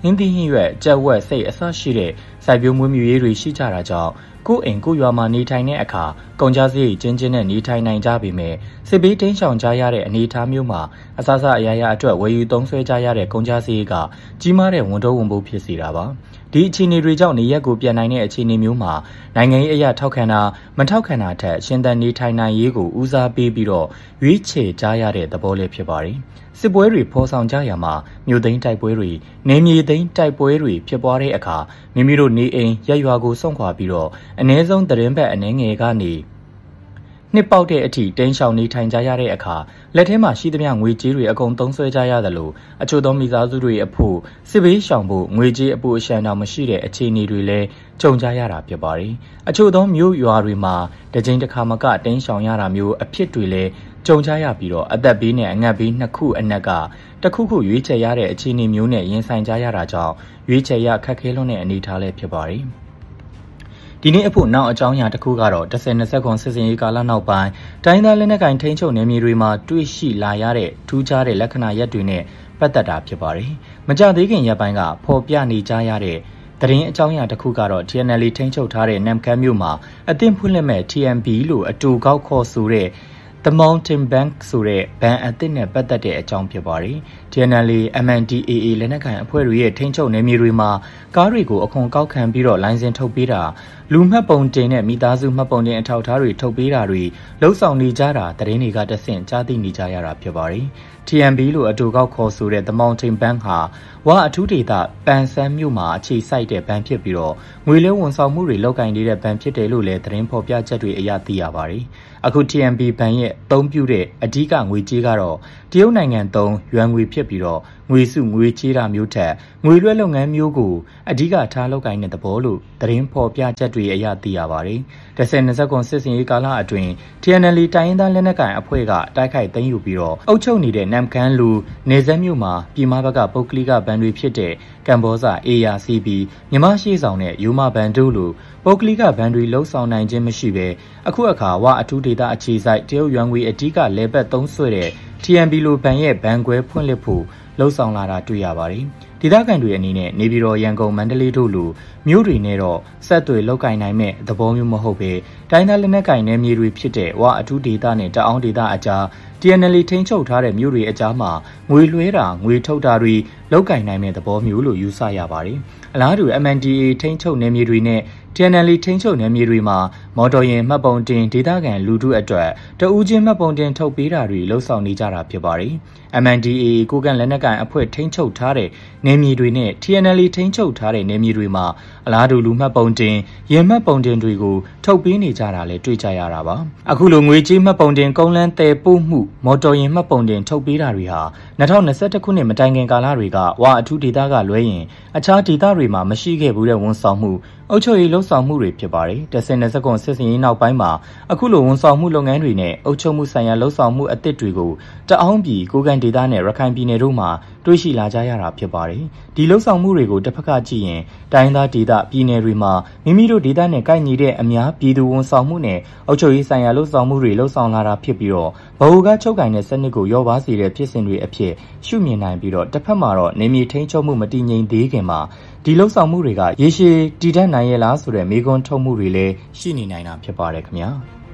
ဟင်းသီးဟင်းရွက်ကြက်ဝက်စိတ်အစရှိတဲ့စိုက်ပျိုးမွေးမြူရေးတွေရှိကြတာကြောင့်ကိုယ်အိမ်ကိုရွာမှာနေထိုင်တဲ့အခါကုန်ကြစရိတ်ကျဉ်းကျဉ်းနဲ့နေထိုင်နိုင်ကြပေမဲ့စစ်ဘေးတိမ်းရှောင်ကြရတဲ့အနေအထားမျိုးမှာအစစအရာရာအတွက်ဝယ်ယူသုံးစွဲကြရတဲ့ကုန်ကြစရိတ်ကကြီးမားတဲ့ဝန်ထုတ်ဝန်ပိုးဖြစ်စေတာပါဒီအခြေအနေတွေကြောင့်နေရက်ကိုပြန်နိုင်တဲ့အခြေအနေမျိုးမှာနိုင်ငံရေးအရာထောက်ခံတာမထောက်ခံတာထက်ရှင်သန်နေထိုင်နိုင်ရေးကိုဦးစားပေးပြီးတော့ရွေးချယ်ကြရတဲ့သဘောလေးဖြစ်ပါတယ်စစ်ပွဲတွေဖော်ဆောင်ကြရမှာမြို့သိမ်းတိုက်ပွဲတွေနေမြေသိမ်းတိုက်ပွဲတွေဖြစ်ပွားတဲ့အခါမိမိတို့နေအိမ်ရက်ရွာကိုစွန့်ခွာပြီးတော့အ ਨੇ ဆုံးသတင်းဘက်အနေငယ်ကနေနှစ်ပေါက်တဲ့အထိတင်းရှောင်နေထိုင်ကြရတဲ့အခါလက်ထဲမှာရှိသမျှငွေကြေးတွေအကုန်သုံးစွဲကြရသလိုအချို့သောမိသားစုတွေအဖို့စစ်ဘေးရှောင်ဖို့ငွေကြေးအပိုအရှံတောင်မရှိတဲ့အခြေအနေတွေလည်းကြုံကြရတာဖြစ်ပါတယ်။အချို့သောမြို့ရွာတွေမှာတကြိမ်တစ်ခါမကတင်းရှောင်ရတာမျိုးအဖြစ်တွေလည်းကြုံကြရပြီးတော့အသက်ဘေးနဲ့အငတ်ဘေးနှစ်ခုအနက်ကတစ်ခုခုရွေးချယ်ရတဲ့အခြေအနေမျိုးနဲ့ရင်ဆိုင်ကြရတာကြောင့်ရွေးချယ်ရခက်ခဲလွန်းတဲ့အနေအထားလည်းဖြစ်ပါတယ်။ဒီနေ့အဖို့နောက်အကြောင်းအရာတစ်ခုကတော့တစ်ဆယ်နှစ်ဆက်ခွန်စစ်စင်ရေးကာလနောက်ပိုင်းတိုင်းသားလက်နက်ကိုင်ထိန်းချုပ်နယ်မြေတွေမှာတွေ့ရှိလာရတဲ့ထူးခြားတဲ့လက္ခဏာရပ်တွေနဲ့ပတ်သက်တာဖြစ်ပါတယ်။မကြသေးခင်ရက်ပိုင်းကဖော်ပြနေကြရတဲ့သတင်းအကြောင်းအရာတစ်ခုကတော့ T N L ထိန်းချုပ်ထားတဲ့နမ်ခမ်းမြို့မှာအသင်းဖွင့်လှစ်မဲ့ T M B လို့အတူကောက်ခေါ်ဆိုတဲ့The Mountain Bank ဆိုတဲ့ဘဏ်အသစ်နဲ့ပတ်သက်တဲ့အကြောင်းဖြစ်ပါတယ်။ T N L, M N D A A လက်နက်ကိုင်အဖွဲ့တွေရဲ့ထိန်းချုပ်နယ်မြေတွေမှာကားတွေကိုအခွန်ကောက်ခံပြီးတော့လိုင်စင်ထုတ်ပေးတာလူမှတ်ပုံတင်နဲ့မိသားစုမှတ်ပုံတင်အထောက်အထားတွေထုတ်ပေးတာတွေလှုပ်ဆောင်နေကြတာသတင်းတွေကတဆင့်ကြားသိနေကြရတာဖြစ်ပါတယ်။ T M B လို့အတူကောက်ခေါ်ဆိုတဲ့ The Mountain Bank ဟာဝါအထူးဒေသပန်ဆန်းမြို့မှာအခြေစိုက်တဲ့ဘဏ်ဖြစ်ပြီးတော့ငွေလဲဝန်ဆောင်မှုတွေလုပ်ကိုင်နေတဲ့ဘဏ်ဖြစ်တယ်လို့လည်းသတင်းဖော်ပြချက်တွေအရသိရပါတယ်။အခု T M B ဘဏ်ရဲ့အသုံးပြုတဲ့အဓိကငွေကြေးကတော့တရုတ်နိုင်ငံသုံးယွမ်ငွေဖြစ်ပြီးတော့ငွေစုငွေချေးတာမျိုးထက်ငွေလွှဲလုပ်ငန်းမျိုးကိုအဓိကထားလုပ်ကိုင်တဲ့သဘောလို့သတင်းဖော်ပြချက်တွေအရသိရပါတယ်။တစ်ဆယ်နှစ်ဆက်ကွန်စစ်စင်ရေးကာလအတွင်း T N L တိုင်းရင်းသားလက်နက်ကိုင်အဖွဲ့ကတိုက်ခိုက်သိမ်းယူပြီးတော့အုပ်ချုပ်နေတဲ့နမ်ခမ်းလူနေဆက်မြို့မှာပြည်မဘက်ကပုတ်ကလိကဘဏ်တွေဖြစ်တဲ့ကမ်ဘောဇာ A R C B မြန်မာရှိဆောင်နဲ့ယူမဘဏ်တို့လိုပုတ်ကလိကဘဏ်တွေလှုပ်ဆောင်နိုင်ခြင်းမရှိဘဲအခုအခါဝအထူးဒေသအခြေစိုက်တရုတ်ယွမ်ငွေအဓိကလဲပတ်သုံးဆွဲတဲ့ T M B လိုဘဏ်ရဲ့ဘဏ်ခွဲဖွင့်လှစ်ဖို့လှုပ်ဆောင်လာတာတွေ့ရပါတယ်။ဒေသခံတွေအနေနဲ့နေပြည်တော်ရန်ကုန်မန္တလေးတို့လိုမြို့တွေနဲ့တော့ဆက်သွယ်လောက်ကင်နိုင်မဲ့သဘောမျိုးမဟုတ်ပဲတိုင်းသားလက်နက်ကင်နယ်မြေတွေဖြစ်တဲ့ဝအထူးဒေသနဲ့တအောင်းဒေသအကြား T N L ထိန်းချုပ်ထားတဲ့မြို့တွေအကြားမှာငွေလွှဲတာငွေထုတ်တာတွေလောက်ကင်နိုင်မဲ့သဘောမျိုးလို့ယူဆရပါတယ်။အလားတူ M N D A ထိန်းချုပ်နယ်မြေတွေနဲ့T N L ထိန်းချုပ်နယ်မြေတွေမှာမော်တော်ယာဉ်မှတ်ပုံတင်ဒေသခံလူထုအတွက်တဦးချင်းမှတ်ပုံတင်ထုတ်ပေးတာတွေလှုပ်ဆောင်နေကြတာဖြစ်ပါတယ်။ M N D A ကိုကန်လက်နက်ကိုင်အဖွဲ့ထိန်းချုပ်ထားတဲ့နယ်မြေတွေနဲ့ T N L ထိန်းချုပ်ထားတဲ့နယ်မြေတွေမှာအလားတူလူမှတ်ပုံတင်ယာဉ်မှတ်ပုံတင်တွေကိုထုတ်ပေးနေကြတာလည်းတွေ့ကြရတာပါ။အခုလိုငွေကြေးမှတ်ပုံတင်ကုန်းလန်းတည်ပို့မှုမော်တော်ယာဉ်မှတ်ပုံတင်ထုတ်ပေးတာတွေဟာ၂၀၂၁ခုနှစ်မတိုင်ခင်ကာလတွေကဝအထူးဒေသကလွဲရင်အခြားဒေသတွေမှာမရှိခဲ့ဘူးတဲ့ဝန်ဆောင်မှုအုပ်ချုပ်ရေးလှုပ်ဆောင်မှုတွေဖြစ်ပါတယ်။တစ်ဆယ်နှစ်ဆက်ကွန်စစ်စင်ရေးနောက်ပိုင်းမှာအခုလိုဝန်ဆောင်မှုလုပ်ငန်းတွေနဲ့အုပ်ချုပ်မှုဆိုင်ရာလှုပ်ဆောင်မှုအသစ်တွေကိုတအောင်းပြည်ကိုကန်ဒေသနဲ့ရခိုင်ပြည်နယ်တို့မှာတွေ့ရှိလာကြရတာဖြစ်ပါတယ်။ဒီလှုပ်ဆောင်မှုတွေကိုတစ်ဖက်ကကြည့်ရင်တိုင်းသားဒေသပြည်နယ်တွေမှာမိမိတို့ဒေသနဲ့ကိုက်ညီတဲ့အများပြည်သူဝန်ဆောင်မှုနဲ့အုပ်ချုပ်ရေးဆိုင်ရာလှုပ်ဆောင်မှုတွေလှုပ်ဆောင်လာတာဖြစ်ပြီးတော့ဗဟိုကချုပ်ကိုင်တဲ့စနစ်ကိုရောပါစေတဲ့ဖြစ်စဉ်တွေအဖြစ်ရှုမြင်နိုင်ပြီးတော့တစ်ဖက်မှာတော့နေမြေထိန်းချုပ်မှုမတည်ငြိမ်သေးခင်မှာဒီလှုပ်ဆောင်မှုတွေကရေရှည်တည်တတ်နိုင်ရဲ့လားဆိုတဲ့မေးခွန်းထုတ်မှုတွေလည်းရှိနေနိုင်တာဖြစ်ပါတယ်ခင်ဗျာ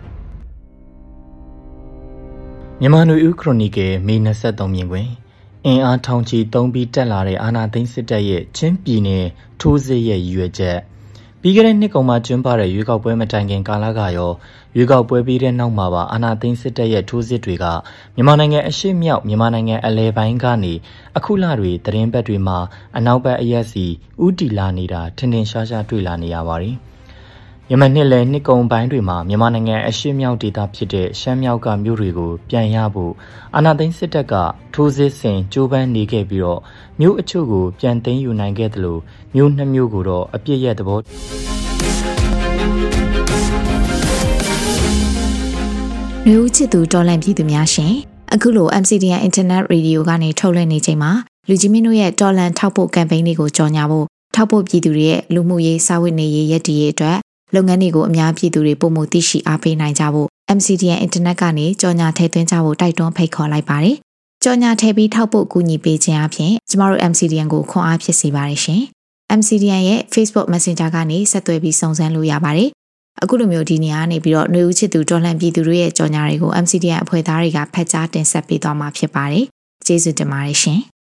မြန်မာနွေဦးခရိုနီကယ်မေ၂၃မြင်ကွင်းအင်အားထောင်ချီသုံးပြီးတက်လာတဲ့အာဏာသိမ်းစစ်တပ်ရဲ့ချင်းပြည်နယ်ထိုးစစ်ရဲ့ရည်ရွယ်ချက်ပြီးခဲ့တဲ့နှစ်ကုန်မှာကျင်းပတဲ့ရွေးကောက်ပွဲမတိုင်ခင်ကာလကရောရွေးကောက်ပွဲပြီးတဲ့နောက်မှာပါအာဏာသိမ်းစစ်တပ်ရဲ့ထိုးစစ်တွေကမြန်မာနိုင်ငံအရှေ့မြောက်မြန်မာနိုင်ငံအလဲပိုင်းကနေအခုလတွေသတင်းပတ်တွေမှာအနောက်ဘက်အရက်စီဥတီလာနေတာထင်ထင်ရှားရှားတွေ့လာနေရပါတယ်။မြန်မာနှစ်လယ်နှစ်ကုန်ပိုင်းတွေမှာမြန်မာနိုင်ငံအရှေ့မြောက်ဒေသဖြစ်တဲ့ရှမ်းမြောက်ကမြို့တွေကိုပြန်ရဖို့အာဏာသိမ်းစစ်တပ်ကထိုးစစ်ဆင်ကြိုးပမ်းနေခဲ့ပြီးတော့မြို့အချို့ကိုပြန်သိမ်းယူနိုင်ခဲ့သလိုမြို့နှစ်မြို့ကိုတော့အပြစ်ရဲ့သဘောမျိုးချစ်သူတော်လန့်ပြည်သူများရှင်အခုလို M C D N Internet Radio ကနေထုတ်လွှင့်နေချိန်မှာလူကြီးမင်းတို့ရဲ့တော်လန့်ထောက်ပို့ campaign တွေကိုကြော်ညာဖို့ထောက်ပို့ပြည်သူတွေရဲ့လူမှုရေးစာဝတ်နေရေးရည်တည်ရေးအတွက်လုပ်ငန်းတွေကိုအများပြည်သူတွေပုံမှုသိရှိအားပေးနိုင်ကြဖို့ M C D N Internet ကနေကြော်ညာထည့်သွင်းကြဖို့တိုက်တွန်းဖိတ်ခေါ်လိုက်ပါတယ်ကြော်ညာထည့်ပြီးထောက်ပို့ကူညီပေးခြင်းအပြင်ကျမတို့ M C D N ကိုခွန်အားဖြစ်စေပါတယ်ရှင်။ M C D N ရဲ့ Facebook Messenger ကနေဆက်သွယ်ပြီးစုံစမ်းလို့ရပါတယ်။အခုလိုမျိုးဒီနေရာနေပြီးတော့ຫນွေဦးချစ်သူတော်လှန်ပြည်သူတွေရဲ့ကြော်ညာတွေကို M C D N အဖွဲ့သားတွေကဖတ်ကြားတင်ဆက်ပေးသွားမှာဖြစ်ပါတယ်။ကျေးဇူးတင်ပါတယ်ရှင်။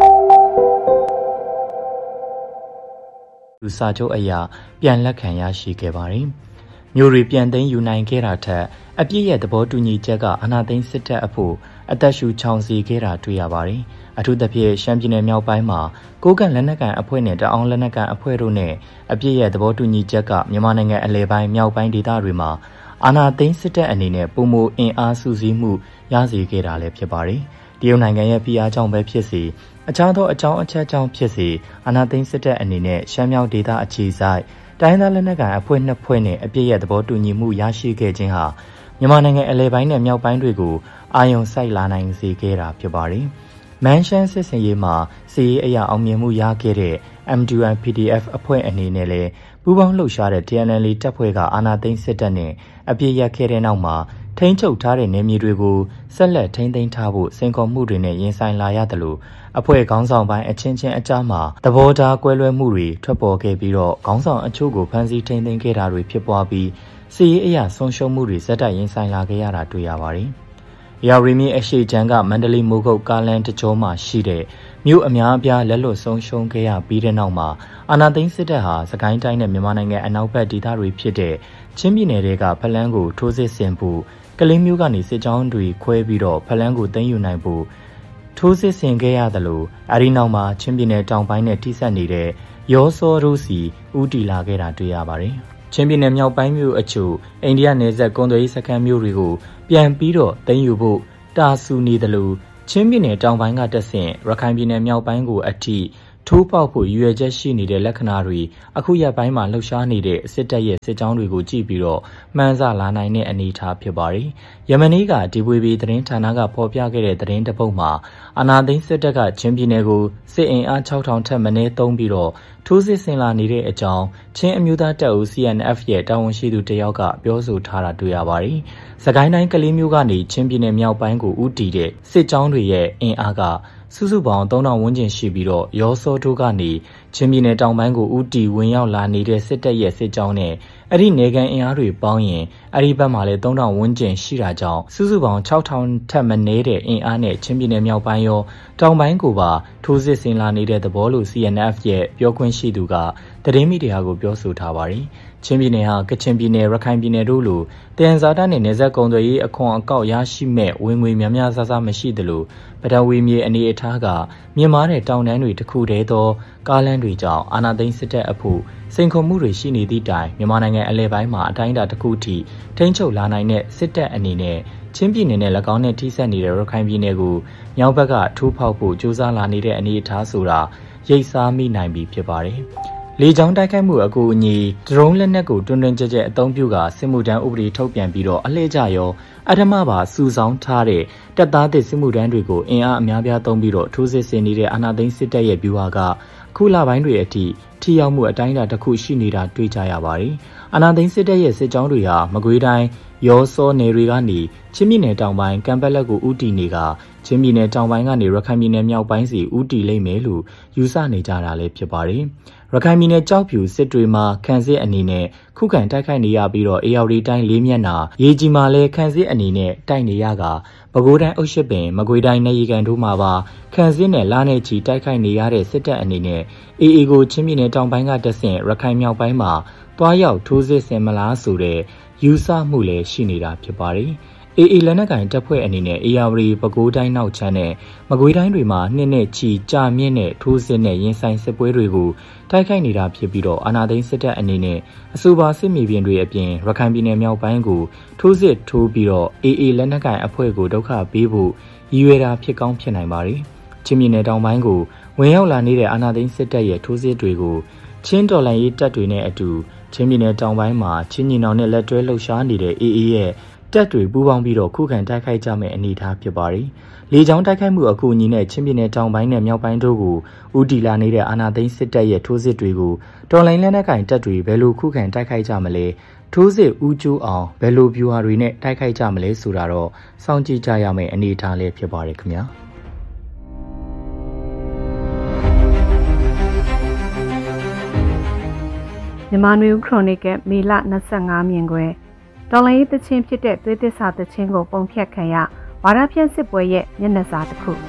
လူစာချုပ်အရာပြန်လက်ခံရရှိခဲ့ပါတယ်။မျိုးတွေပြန်သိမ်းယူနိုင်ခဲ့တာထက်အပြည့်ရဲ့သဘောတူညီချက်ကအာဏာသိမ်းစစ်တပ်အဖို့အသက်ရှူချောင်စီခဲ့တာတွေ့ရပါတယ်။အထူးသဖြင့်ရှမ်းပြည်နယ်မြောက်ပိုင်းမှာကိုးကန့်လက်နက်ကန်အဖွဲ့နဲ့တအောင်လက်နက်ကန်အဖွဲ့တို့နဲ့အပြည့်ရဲ့သဘောတူညီချက်ကမြန်မာနိုင်ငံအလဲပိုင်းမြောက်ပိုင်းဒေသတွေမှာအာဏာသိမ်းစစ်တပ်အနေနဲ့ပုံမအင်အားစုစည်းမှုရရှိခဲ့တာလည်းဖြစ်ပါတယ်။တရုတ်နိုင်ငံရဲ့ဖိအားကြောင့်ပဲဖြစ်စေအခြားသောအကြောင်းအချက်ကြောင့်ဖြစ်စေအာဏာသိမ်းစစ်တပ်အနေနဲ့ရှမ်းမြောက်ဒေသအခြေစိုက်တိုင်းသားလက်နက်ကန်အဖွဲ့နှစ်ဖွဲ့နဲ့အပြည့်ရဲ့သဘောတူညီမှုရရှိခဲ့ခြင်းဟာမြန်မာနိုင်ငံအလဲပိုင်းနဲ့မြောက်ပိုင်းတွေကိုအာရုံစိုက်လာနိုင်စေခဲ့တာဖြစ်ပါတယ်။မန်ရှန်စစ်စင်ရေးမှာစီရေးအရာအောင်မြင်မှုရခဲ့တဲ့ M two N P D F အဖွဲ့အနေနဲ့လည်းပူးပေါင်းလှုပ်ရှားတဲ့ T N L A တပ်ဖွဲ့ကအာဏာသိမ်းစစ်တပ်နဲ့အပြည့်ရခဲ့တဲ့နောက်မှာထိန်းချုပ်ထားတဲ့နယ်မြေတွေကိုဆက်လက်ထိန်းသိမ်းထားဖို့စိန်ခေါ်မှုတွေနဲ့ရင်ဆိုင်လာရတယ်လို့အဖွဲ့ခေါင်းဆောင်ပိုင်းအချင်းချင်းအကြားမှာသဘောထားကွဲလွဲမှုတွေထွက်ပေါ်ခဲ့ပြီးတော့ခေါင်းဆောင်အချို့ကိုဖမ်းဆီးထိန်းသိမ်းခဲ့တာတွေဖြစ်ပွားပြီးစီရေးအရာဆုံးရှုံးမှုတွေဇက်တိုက်ရင်ဆိုင်လာခဲ့ရတာတွေ့ရပါတယ်။ရာရီမီအရှိချမ်းကမန္တလေးမိုးကုတ်ကားလန်တကြောမှာရှိတဲ့မြို့အများအပြားလက်လွတ်ဆုံးရှုံးခဲ့ရပြီးတဲ့နောက်မှာအာဏာသိမ်းစစ်တပ်ဟာစကိုင်းတိုင်းနဲ့မြန်မာနိုင်ငံအနောက်ဘက်ဒေသတွေဖြစ်တဲ့ချင်းပြည်နယ်တွေကဖလန်းကိုထိုးစစ်ဆင်ဖို့ကလေးမျိုးကနေစစ်ကြောင်းတွေခွဲပြီးတော့ဖလန်းကိုသိမ်းယူနိုင်ဖို့ထိုးစစ်ဆင်ခဲ့ရသလိုအဲဒီနောက်မှာချင်းပြည်နယ်တောင်ပိုင်းနဲ့ထိစပ်နေတဲ့ရောစောတို့စီဦးတီလာခဲ့တာတွေ့ရပါတယ်။ချင်းပြည်နယ်မြောက်ပိုင်းမြို့အချို့အိန္ဒိယနယ်စပ်ကွန်သွယ်ရေးစခန်းမြို့တွေကိုပြန်ပြီးတော့သိမ်းယူဖို့တာဆူနေသလိုချင်းပြည်နယ်တောင်ပိုင်းကတက်ဆင့်ရခိုင်ပြည်နယ်မြောက်ပိုင်းကိုအထိထိုးပေါက်ဖို့ရွေချက်ရှိနေတဲ့လက္ခဏာတွေအခုရက်ပိုင်းမှာလှုပ်ရှားနေတဲ့စစ်တပ်ရဲ့စစ်ကြောင်းတွေကိုကြည့်ပြီးတော့မှန်းဆလာနိုင်တဲ့အနေအထားဖြစ်ပါတယ်။ယမနီကဒီဝေဘီသတင်းဌာနကဖော်ပြခဲ့တဲ့သတင်းတစ်ပုဒ်မှာအာနာသိန်းစစ်တပ်ကချင်းပြည်နယ်ကိုစစ်အင်အားခြောက်ထောင်ထက်မနည်းသုံးပြီးတော့ထိုးစစ်ဆင်လာနေတဲ့အကြောင်းချင်းအမျိုးသားတပ်ဦး C N F ရဲ့တာဝန်ရှိသူတယောက်ကပြောဆိုထားတာတွေ့ရပါတယ်။စကိုင်းတိုင်းကလေးမျိုးကနေချင်းပြည်နယ်မြောက်ပိုင်းကိုဦးတည်တဲ့စစ်ကြောင်းတွေရဲ့အင်အားကစုစုပေါင်းသုံးထောင်ဝန်းကျင်ရှိပြီးတော့ရောစောတို့ကနေချင်းပြည်နယ်တောင်ပိုင်းကိုဦးတီဝင်ရောက်လာနေတဲ့စစ်တပ်ရဲ့စစ်ကြောင်းနဲ့အဲ့ဒီနေကန်အင်အားတွေပေါင်းရင်အဲ့ဒီဘက်မှာလည်းသုံးထောင်ဝန်းကျင်ရှိတာကြောင့်စုစုပေါင်းခြောက်ထောင်ထက်မနည်းတဲ့အင်အားနဲ့ချင်းပြည်နယ်မြောက်ပိုင်းရောတောင်ပိုင်းကိုပါထိုးစစ်ဆင်လာနေတဲ့သဘောလို့ C N F ရဲ့ပြောခွင့်ရှိသူကသတင်းမီဒီယာကိုပြောဆိုထားပါတယ်။ချင်းပြည်နယ်ဟာကချင်ပြည်နယ်ရခိုင်ပြည်နယ်တို့လိုတန်ဇာတနဲ့နေဆက်ကုံသွယ်ရေးအခွန်အကောက်ရရှိမဲ့ဝင်ငွေများများဆဆမရှိသလိုပထဝီမြေအနေအထားကမြင့်မားတဲ့တောင်တန်းတွေတစ်ခုတည်းသောကားလမ်းတွေကြောင့်အာဏာသိမ်းစစ်တပ်အဖို့စိန်ခေါ်မှုတွေရှိနေသည့်တိုင်မြန်မာနိုင်ငံအလဲပိုင်းမှာအတိုင်းအတာတစ်ခုထိထိန်းချုပ်လာနိုင်တဲ့စစ်တပ်အနေနဲ့ချင်းပြည်နယ်နဲ့၎င်းနဲ့ထိစပ်နေတဲ့ရခိုင်ပြည်နယ်ကိုမြောက်ဘက်ကထိုးဖောက်ဖို့ကြိုးစားလာနေတဲ့အနေအထားဆိုတာရိပ်စားမိနိုင်ပြီဖြစ်ပါတယ်။လေကြောင်းတိုက်ခိုက်မှုအကူအညီဒရုန်းလက်နက်ကိုတွန်းတွန်းကြဲကြဲအသုံးပြုကစစ်မှုထမ်းဥပဒေထုတ်ပြန်ပြီးတော့အလှည့်ကျရောအထမပါစုဆောင်းထားတဲ့တပ်သားသစ်စစ်မှုထမ်းတွေကိုအင်အားအများပြားသုံးပြီးတော့ထိုးစစ်ဆင်နေတဲ့အာဏာသိမ်းစစ်တပ်ရဲ့ဗျူဟာကခုလပိုင်းတွေအထိထိရောက်မှုအတိုင်းအတာတစ်ခုရှိနေတာတွေ့ကြရပါတယ်။အာဏာသိမ်းစစ်တပ်ရဲ့စစ်ကြောင်းတွေဟာမကွေးတိုင်းရောစောနယ်တွေကနေချင်းပြည်နယ်တောင်ပိုင်းကံပက်လက်ကိုဦးတည်နေကချင်းပြည်နယ်တောင်ပိုင်းကနေရခိုင်ပြည်နယ်မြောက်ပိုင်းစီဦးတည်လိမ့်မယ်လို့ယူဆနေကြတာလည်းဖြစ်ပါတယ်။ရခိုင်ပြည်နယ်ကြောက်ဖြူစစ်တွေမှာခန့်စစ်အနေနဲ့ခုခံတိုက်ခိုက်နေရပြီးတော့အေရဝတီတိုင်းလေးမျက်နှာရေကြီးမှာလည်းခန့်စစ်အနေနဲ့တိုက်နေရကပဲခူးတိုင်းအုတ်ရှစ်ပင်မကွေးတိုင်းနေရီကန်တို့မှာပါခန့်စစ်နဲ့လာနေချီတိုက်ခိုက်နေရတဲ့စစ်တပ်အနေနဲ့အေအေကိုချင်းပြည်နယ်တောင်ပိုင်းကတက်ဆင့်ရခိုင်မြောက်ပိုင်းမှာတွားရောက်ထိုးစစ်ဆင်မလားဆိုတဲ့ယူဆမှုလည်းရှိနေတာဖြစ်ပါတယ်။အေအေလက်နက်ကင်တပ်ဖွဲ့အနေနဲ့အေရဝတီပဲခူးတိုင်းနောက်ချမ်းနဲ့မကွေးတိုင်းတွေမှာနှစ်နှစ်ချီကြာမြင့်တဲ့ထိုးစစ်နဲ့ရင်ဆိုင်စစ်ပွဲတွေကိုတိုက်ခိုက်နေတာဖြစ်ပြီးတော့အာဏာသိမ်းစစ်တပ်အနေနဲ့အဆိုပါစစ်မြေပြင်တွေအပြင်ရခိုင်ပြည်နယ်မြောက်ပိုင်းကိုထိုးစစ်ထိုးပြီးတော့အေအေလက်နက်ကင်အဖွဲ့ကိုဒုက္ခပေးဖို့ရည်ရွယ်တာဖြစ်ကောင်းဖြစ်နိုင်ပါတယ်။ချင်းပြည်နယ်တောင်ပိုင်းကိုဝင်ရောက်လာနေတဲ့အာဏာသိမ်းစစ်တပ်ရဲ့ထိုးစစ်တွေကိုချင်းတော်လှန်ရေးတပ်တွေနဲ့အတူချင်းပြည်နယ်တောင်ပိုင်းမှာချင်းညီနောင်နဲ့လက်တွဲလှုပ်ရှားနေတဲ့အေအေရဲ့တပ်တွေပူးပေါင်းပြီးတော့ခုခံတိုက်ခိုက်ကြမယ့်အနေအထားဖြစ်ပါတယ်။လေကြောင်းတိုက်ခိုက်မှုအကူအညီနဲ့ချင်းပြည်နယ်တောင်ပိုင်းနဲ့မြောက်ပိုင်းတို့ကိုဦးတည်လာနေတဲ့အာဏာသိမ်းစစ်တပ်ရဲ့ထိုးစစ်တွေကိုတော်လိုင်းလက်နက်ကင်တပ်တွေဘယ်လိုခုခံတိုက်ခိုက်ကြမလဲထိုးစစ်ဦးကျိုးအောင်ဘယ်လိုဗျူဟာတွေနဲ့တိုက်ခိုက်ကြမလဲဆိုတာတော့စောင့်ကြည့်ကြရမယ့်အနေအထားလေးဖြစ်ပါတယ်ခင်ဗျာ။မြန်မာနွေဦးခရိုနီကယ်မေလ၂၅မြင်ကွယ်တော်လိုင်းသချင်းဖြစ်တဲ့သွေးသစ္စာသချင်းကိုပုံဖြတ်ခံရဝါဒဖြန့်စစ်ပွဲရဲ့မျက်နှာစာတစ်ခု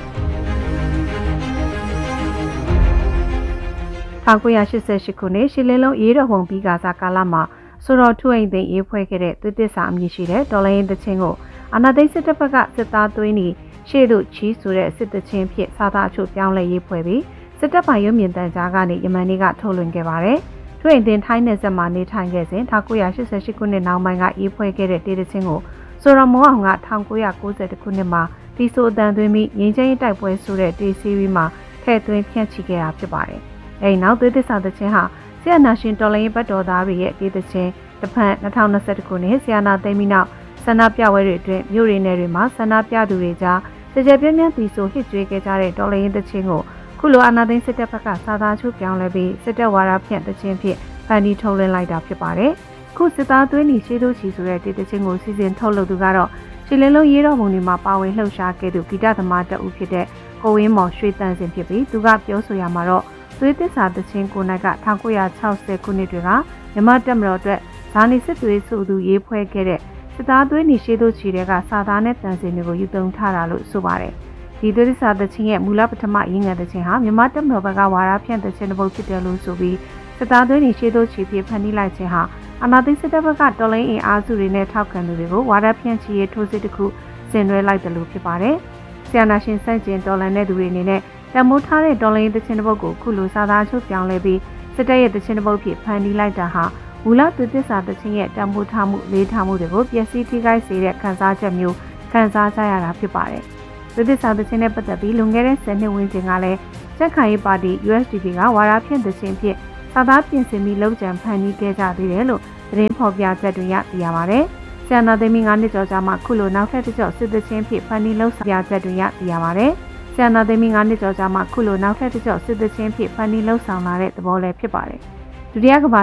၁၉၈၈ခုနှစ်ရှစ်လင်းလုံးရေးတော်ပုံပြီးကစားကာလမှာဆိုတော်ထုအိမ်သိမ်းရေးဖွဲ့ခဲ့တဲ့သွေးသစ္စာအမည်ရှိတဲ့တော်လိုင်းသချင်းကိုအာဏာသိမ်းစစ်တပ်ဘက်ကစစ်သားသွင်းပြီးရှေ့သို့ချီးဆိုတဲ့စစ်တချင်းဖြစ်စာသားအချို့ပြောင်းလဲရေးဖွဲ့ပြီးစစ်တပ်ပိုင်းရုပ်မြင်သံကြားကနေယမန်နေ့ကထုတ်လွှင့်ခဲ့ပါတယ်။ထွေအင်တင်ထိုင်းနယ်စပ်မှာနေထိုင်ခဲ့စဉ်၁၉၈၈ခုနှစ်နောက်ပိုင်းကရေးဖွဲ့ခဲ့တဲ့တေးတချင်းကိုဆိုတော်မောအောင်က၁၉၉၁ခုနှစ်မှာတီဆိုအတန်သွင်းပြီးငင်းချင်းတိုက်ပွဲဆိုတဲ့တေးစီးရီးမှာထည့်သွင်းဖြန့်ချိခဲ့တာဖြစ်ပါတယ်။အဲဒီနောက်သွေးသစ္စာသချင်းဟာဆီယနာရှင်တော်လိုင်းဘတ်တော်သားတွေရဲ့တေးတချင်းတစ်ဖက်၂၀၂၁ခုနှစ်ဆီယနာသိမ်းပြီးနောက်ဆန္ဒပြပွဲတွေအတွင်းမြို့ရင်းနယ်တွေမှာဆန္ဒပြသူတွေကြားကြကြပြင်းပြင်းတီဆိုဟစ်ကြွေးခဲ့ကြတဲ့တော်လိုင်းသချင်းကိုခုလိုအာဏာသိမ်းစစ်တပ်ဘက်ကစာသားချုပ်ပြောင်းလဲပြီးစစ်တပ်ဝါဒဖြန့်သချင်းဖြစ်ဖန်တီးထုတ်လွှင့်လိုက်တာဖြစ်ပါတယ်။ခုစစ်သားသွင်းနေရှေးတို့ချီဆိုတဲ့တေးသချင်းကိုစီစဉ်ထုတ်လုပ်သူကတော့ရှီလင်းလုံးရေးတော်ပုံတွေမှာပါဝင်လှုပ်ရှားခဲ့သူဂီတသမားတအုပ်ဖြစ်တဲ့ကိုဝင်းမော်ရွှေတန်းစင်ဖြစ်ပြီးသူကပြောဆိုရမှာတော့သွေးသစ္စာသချင်းကိုနိုင်က၁၉၆၀ခုနှစ်တွေကမြန်မာတပ်မတော်အတွက်ဇာနီစစ်သွေးစုသူရေးဖွဲ့ခဲ့တဲ့စစ်သားသွေးနေရှေးတို့ချီတွေကစာသားနဲ့တန်စင်တွေကိုယူသုံးထားတာလို့ဆိုပါတယ်။ဒီသွေးသစ္စာသချင်းရဲ့မူလပထမရင်းငယ်သချင်းဟာမြန်မာတပ်မတော်ဘက်ကဝါဒဖြန့်သချင်းတစ်ပုဒ်ဖြစ်တယ်လို့ဆိုပြီးစစ်သားသွေးနေရှေးတို့ချီဖြစ်ဖန်တီးလိုက်ခြင်းဟာအာဏာသိမ်းစစ်တပ်ဘက်ကတော်လိုင်းအင်အားစုတွေနဲ့ထောက်ခံသူတွေကိုဝါဒဖြန့်ချီရေးထိုးစစ်တစ်ခုဆင်နွှဲလိုက်တယ်လို့ဖြစ်ပါတယ်။ဆီယနာရှင်စန့်ကျင်တော်လှန်တဲ့သူတွေအနေနဲ့တမိုးထားတဲ့တော်လိုင်းသချင်းတစ်ပုဒ်ကိုခုလိုစာသားချုပ်ပြောင်းလဲပြီးစစ်တပ်ရဲ့သချင်းတစ်ပုဒ်ဖြစ်ဖန်တီးလိုက်တာဟာမူလသွေးသစ္စာသချင်းရဲ့တံပိုးထားမှုလေးထားမှုတွေကိုပျက်စီးထိခိုက်စေတဲ့ခံစားချက်မျိုးခံစားကြရတာဖြစ်ပါတယ်။သွေးသစ္စာသချင်းနဲ့ပတ်သက်ပြီးလွန်ခဲ့တဲ့ဆယ်နှစ်ဝန်းကျင်ကလည်းကြက်ခိုင်ရေးပါတီ U S D P ကဝါဒဖြန့်သချင်းဖြစ်စာသားပြင်ဆင်ပြီးလုပ်ကြံဖန်တီးခဲ့ကြသေးတယ်လို့သတင်းဖော်ပြချက်တွေရသိရပါတယ်။ဆန္ဒသိမ်းငါးနှစ်ကျော်ကြာမှခုလိုနောက်ထပ်တစ်ကြော့စစ်သချင်းဖြစ်ဖန်တီးလုပ်ဆောင်ပြချက်တွေရသိရပါတယ်။ဆန္ဒသိမ်းငါးနှစ်ကျော်ကြာမှခုလိုနောက်ထပ်တစ်ကြော့စစ်သချင်းဖြစ်ဖန်တီးလုပ်ဆောင်လာတဲ့သဘောလည်းဖြစ်ပါတယ်။ဒုတိယကမ္ဘာ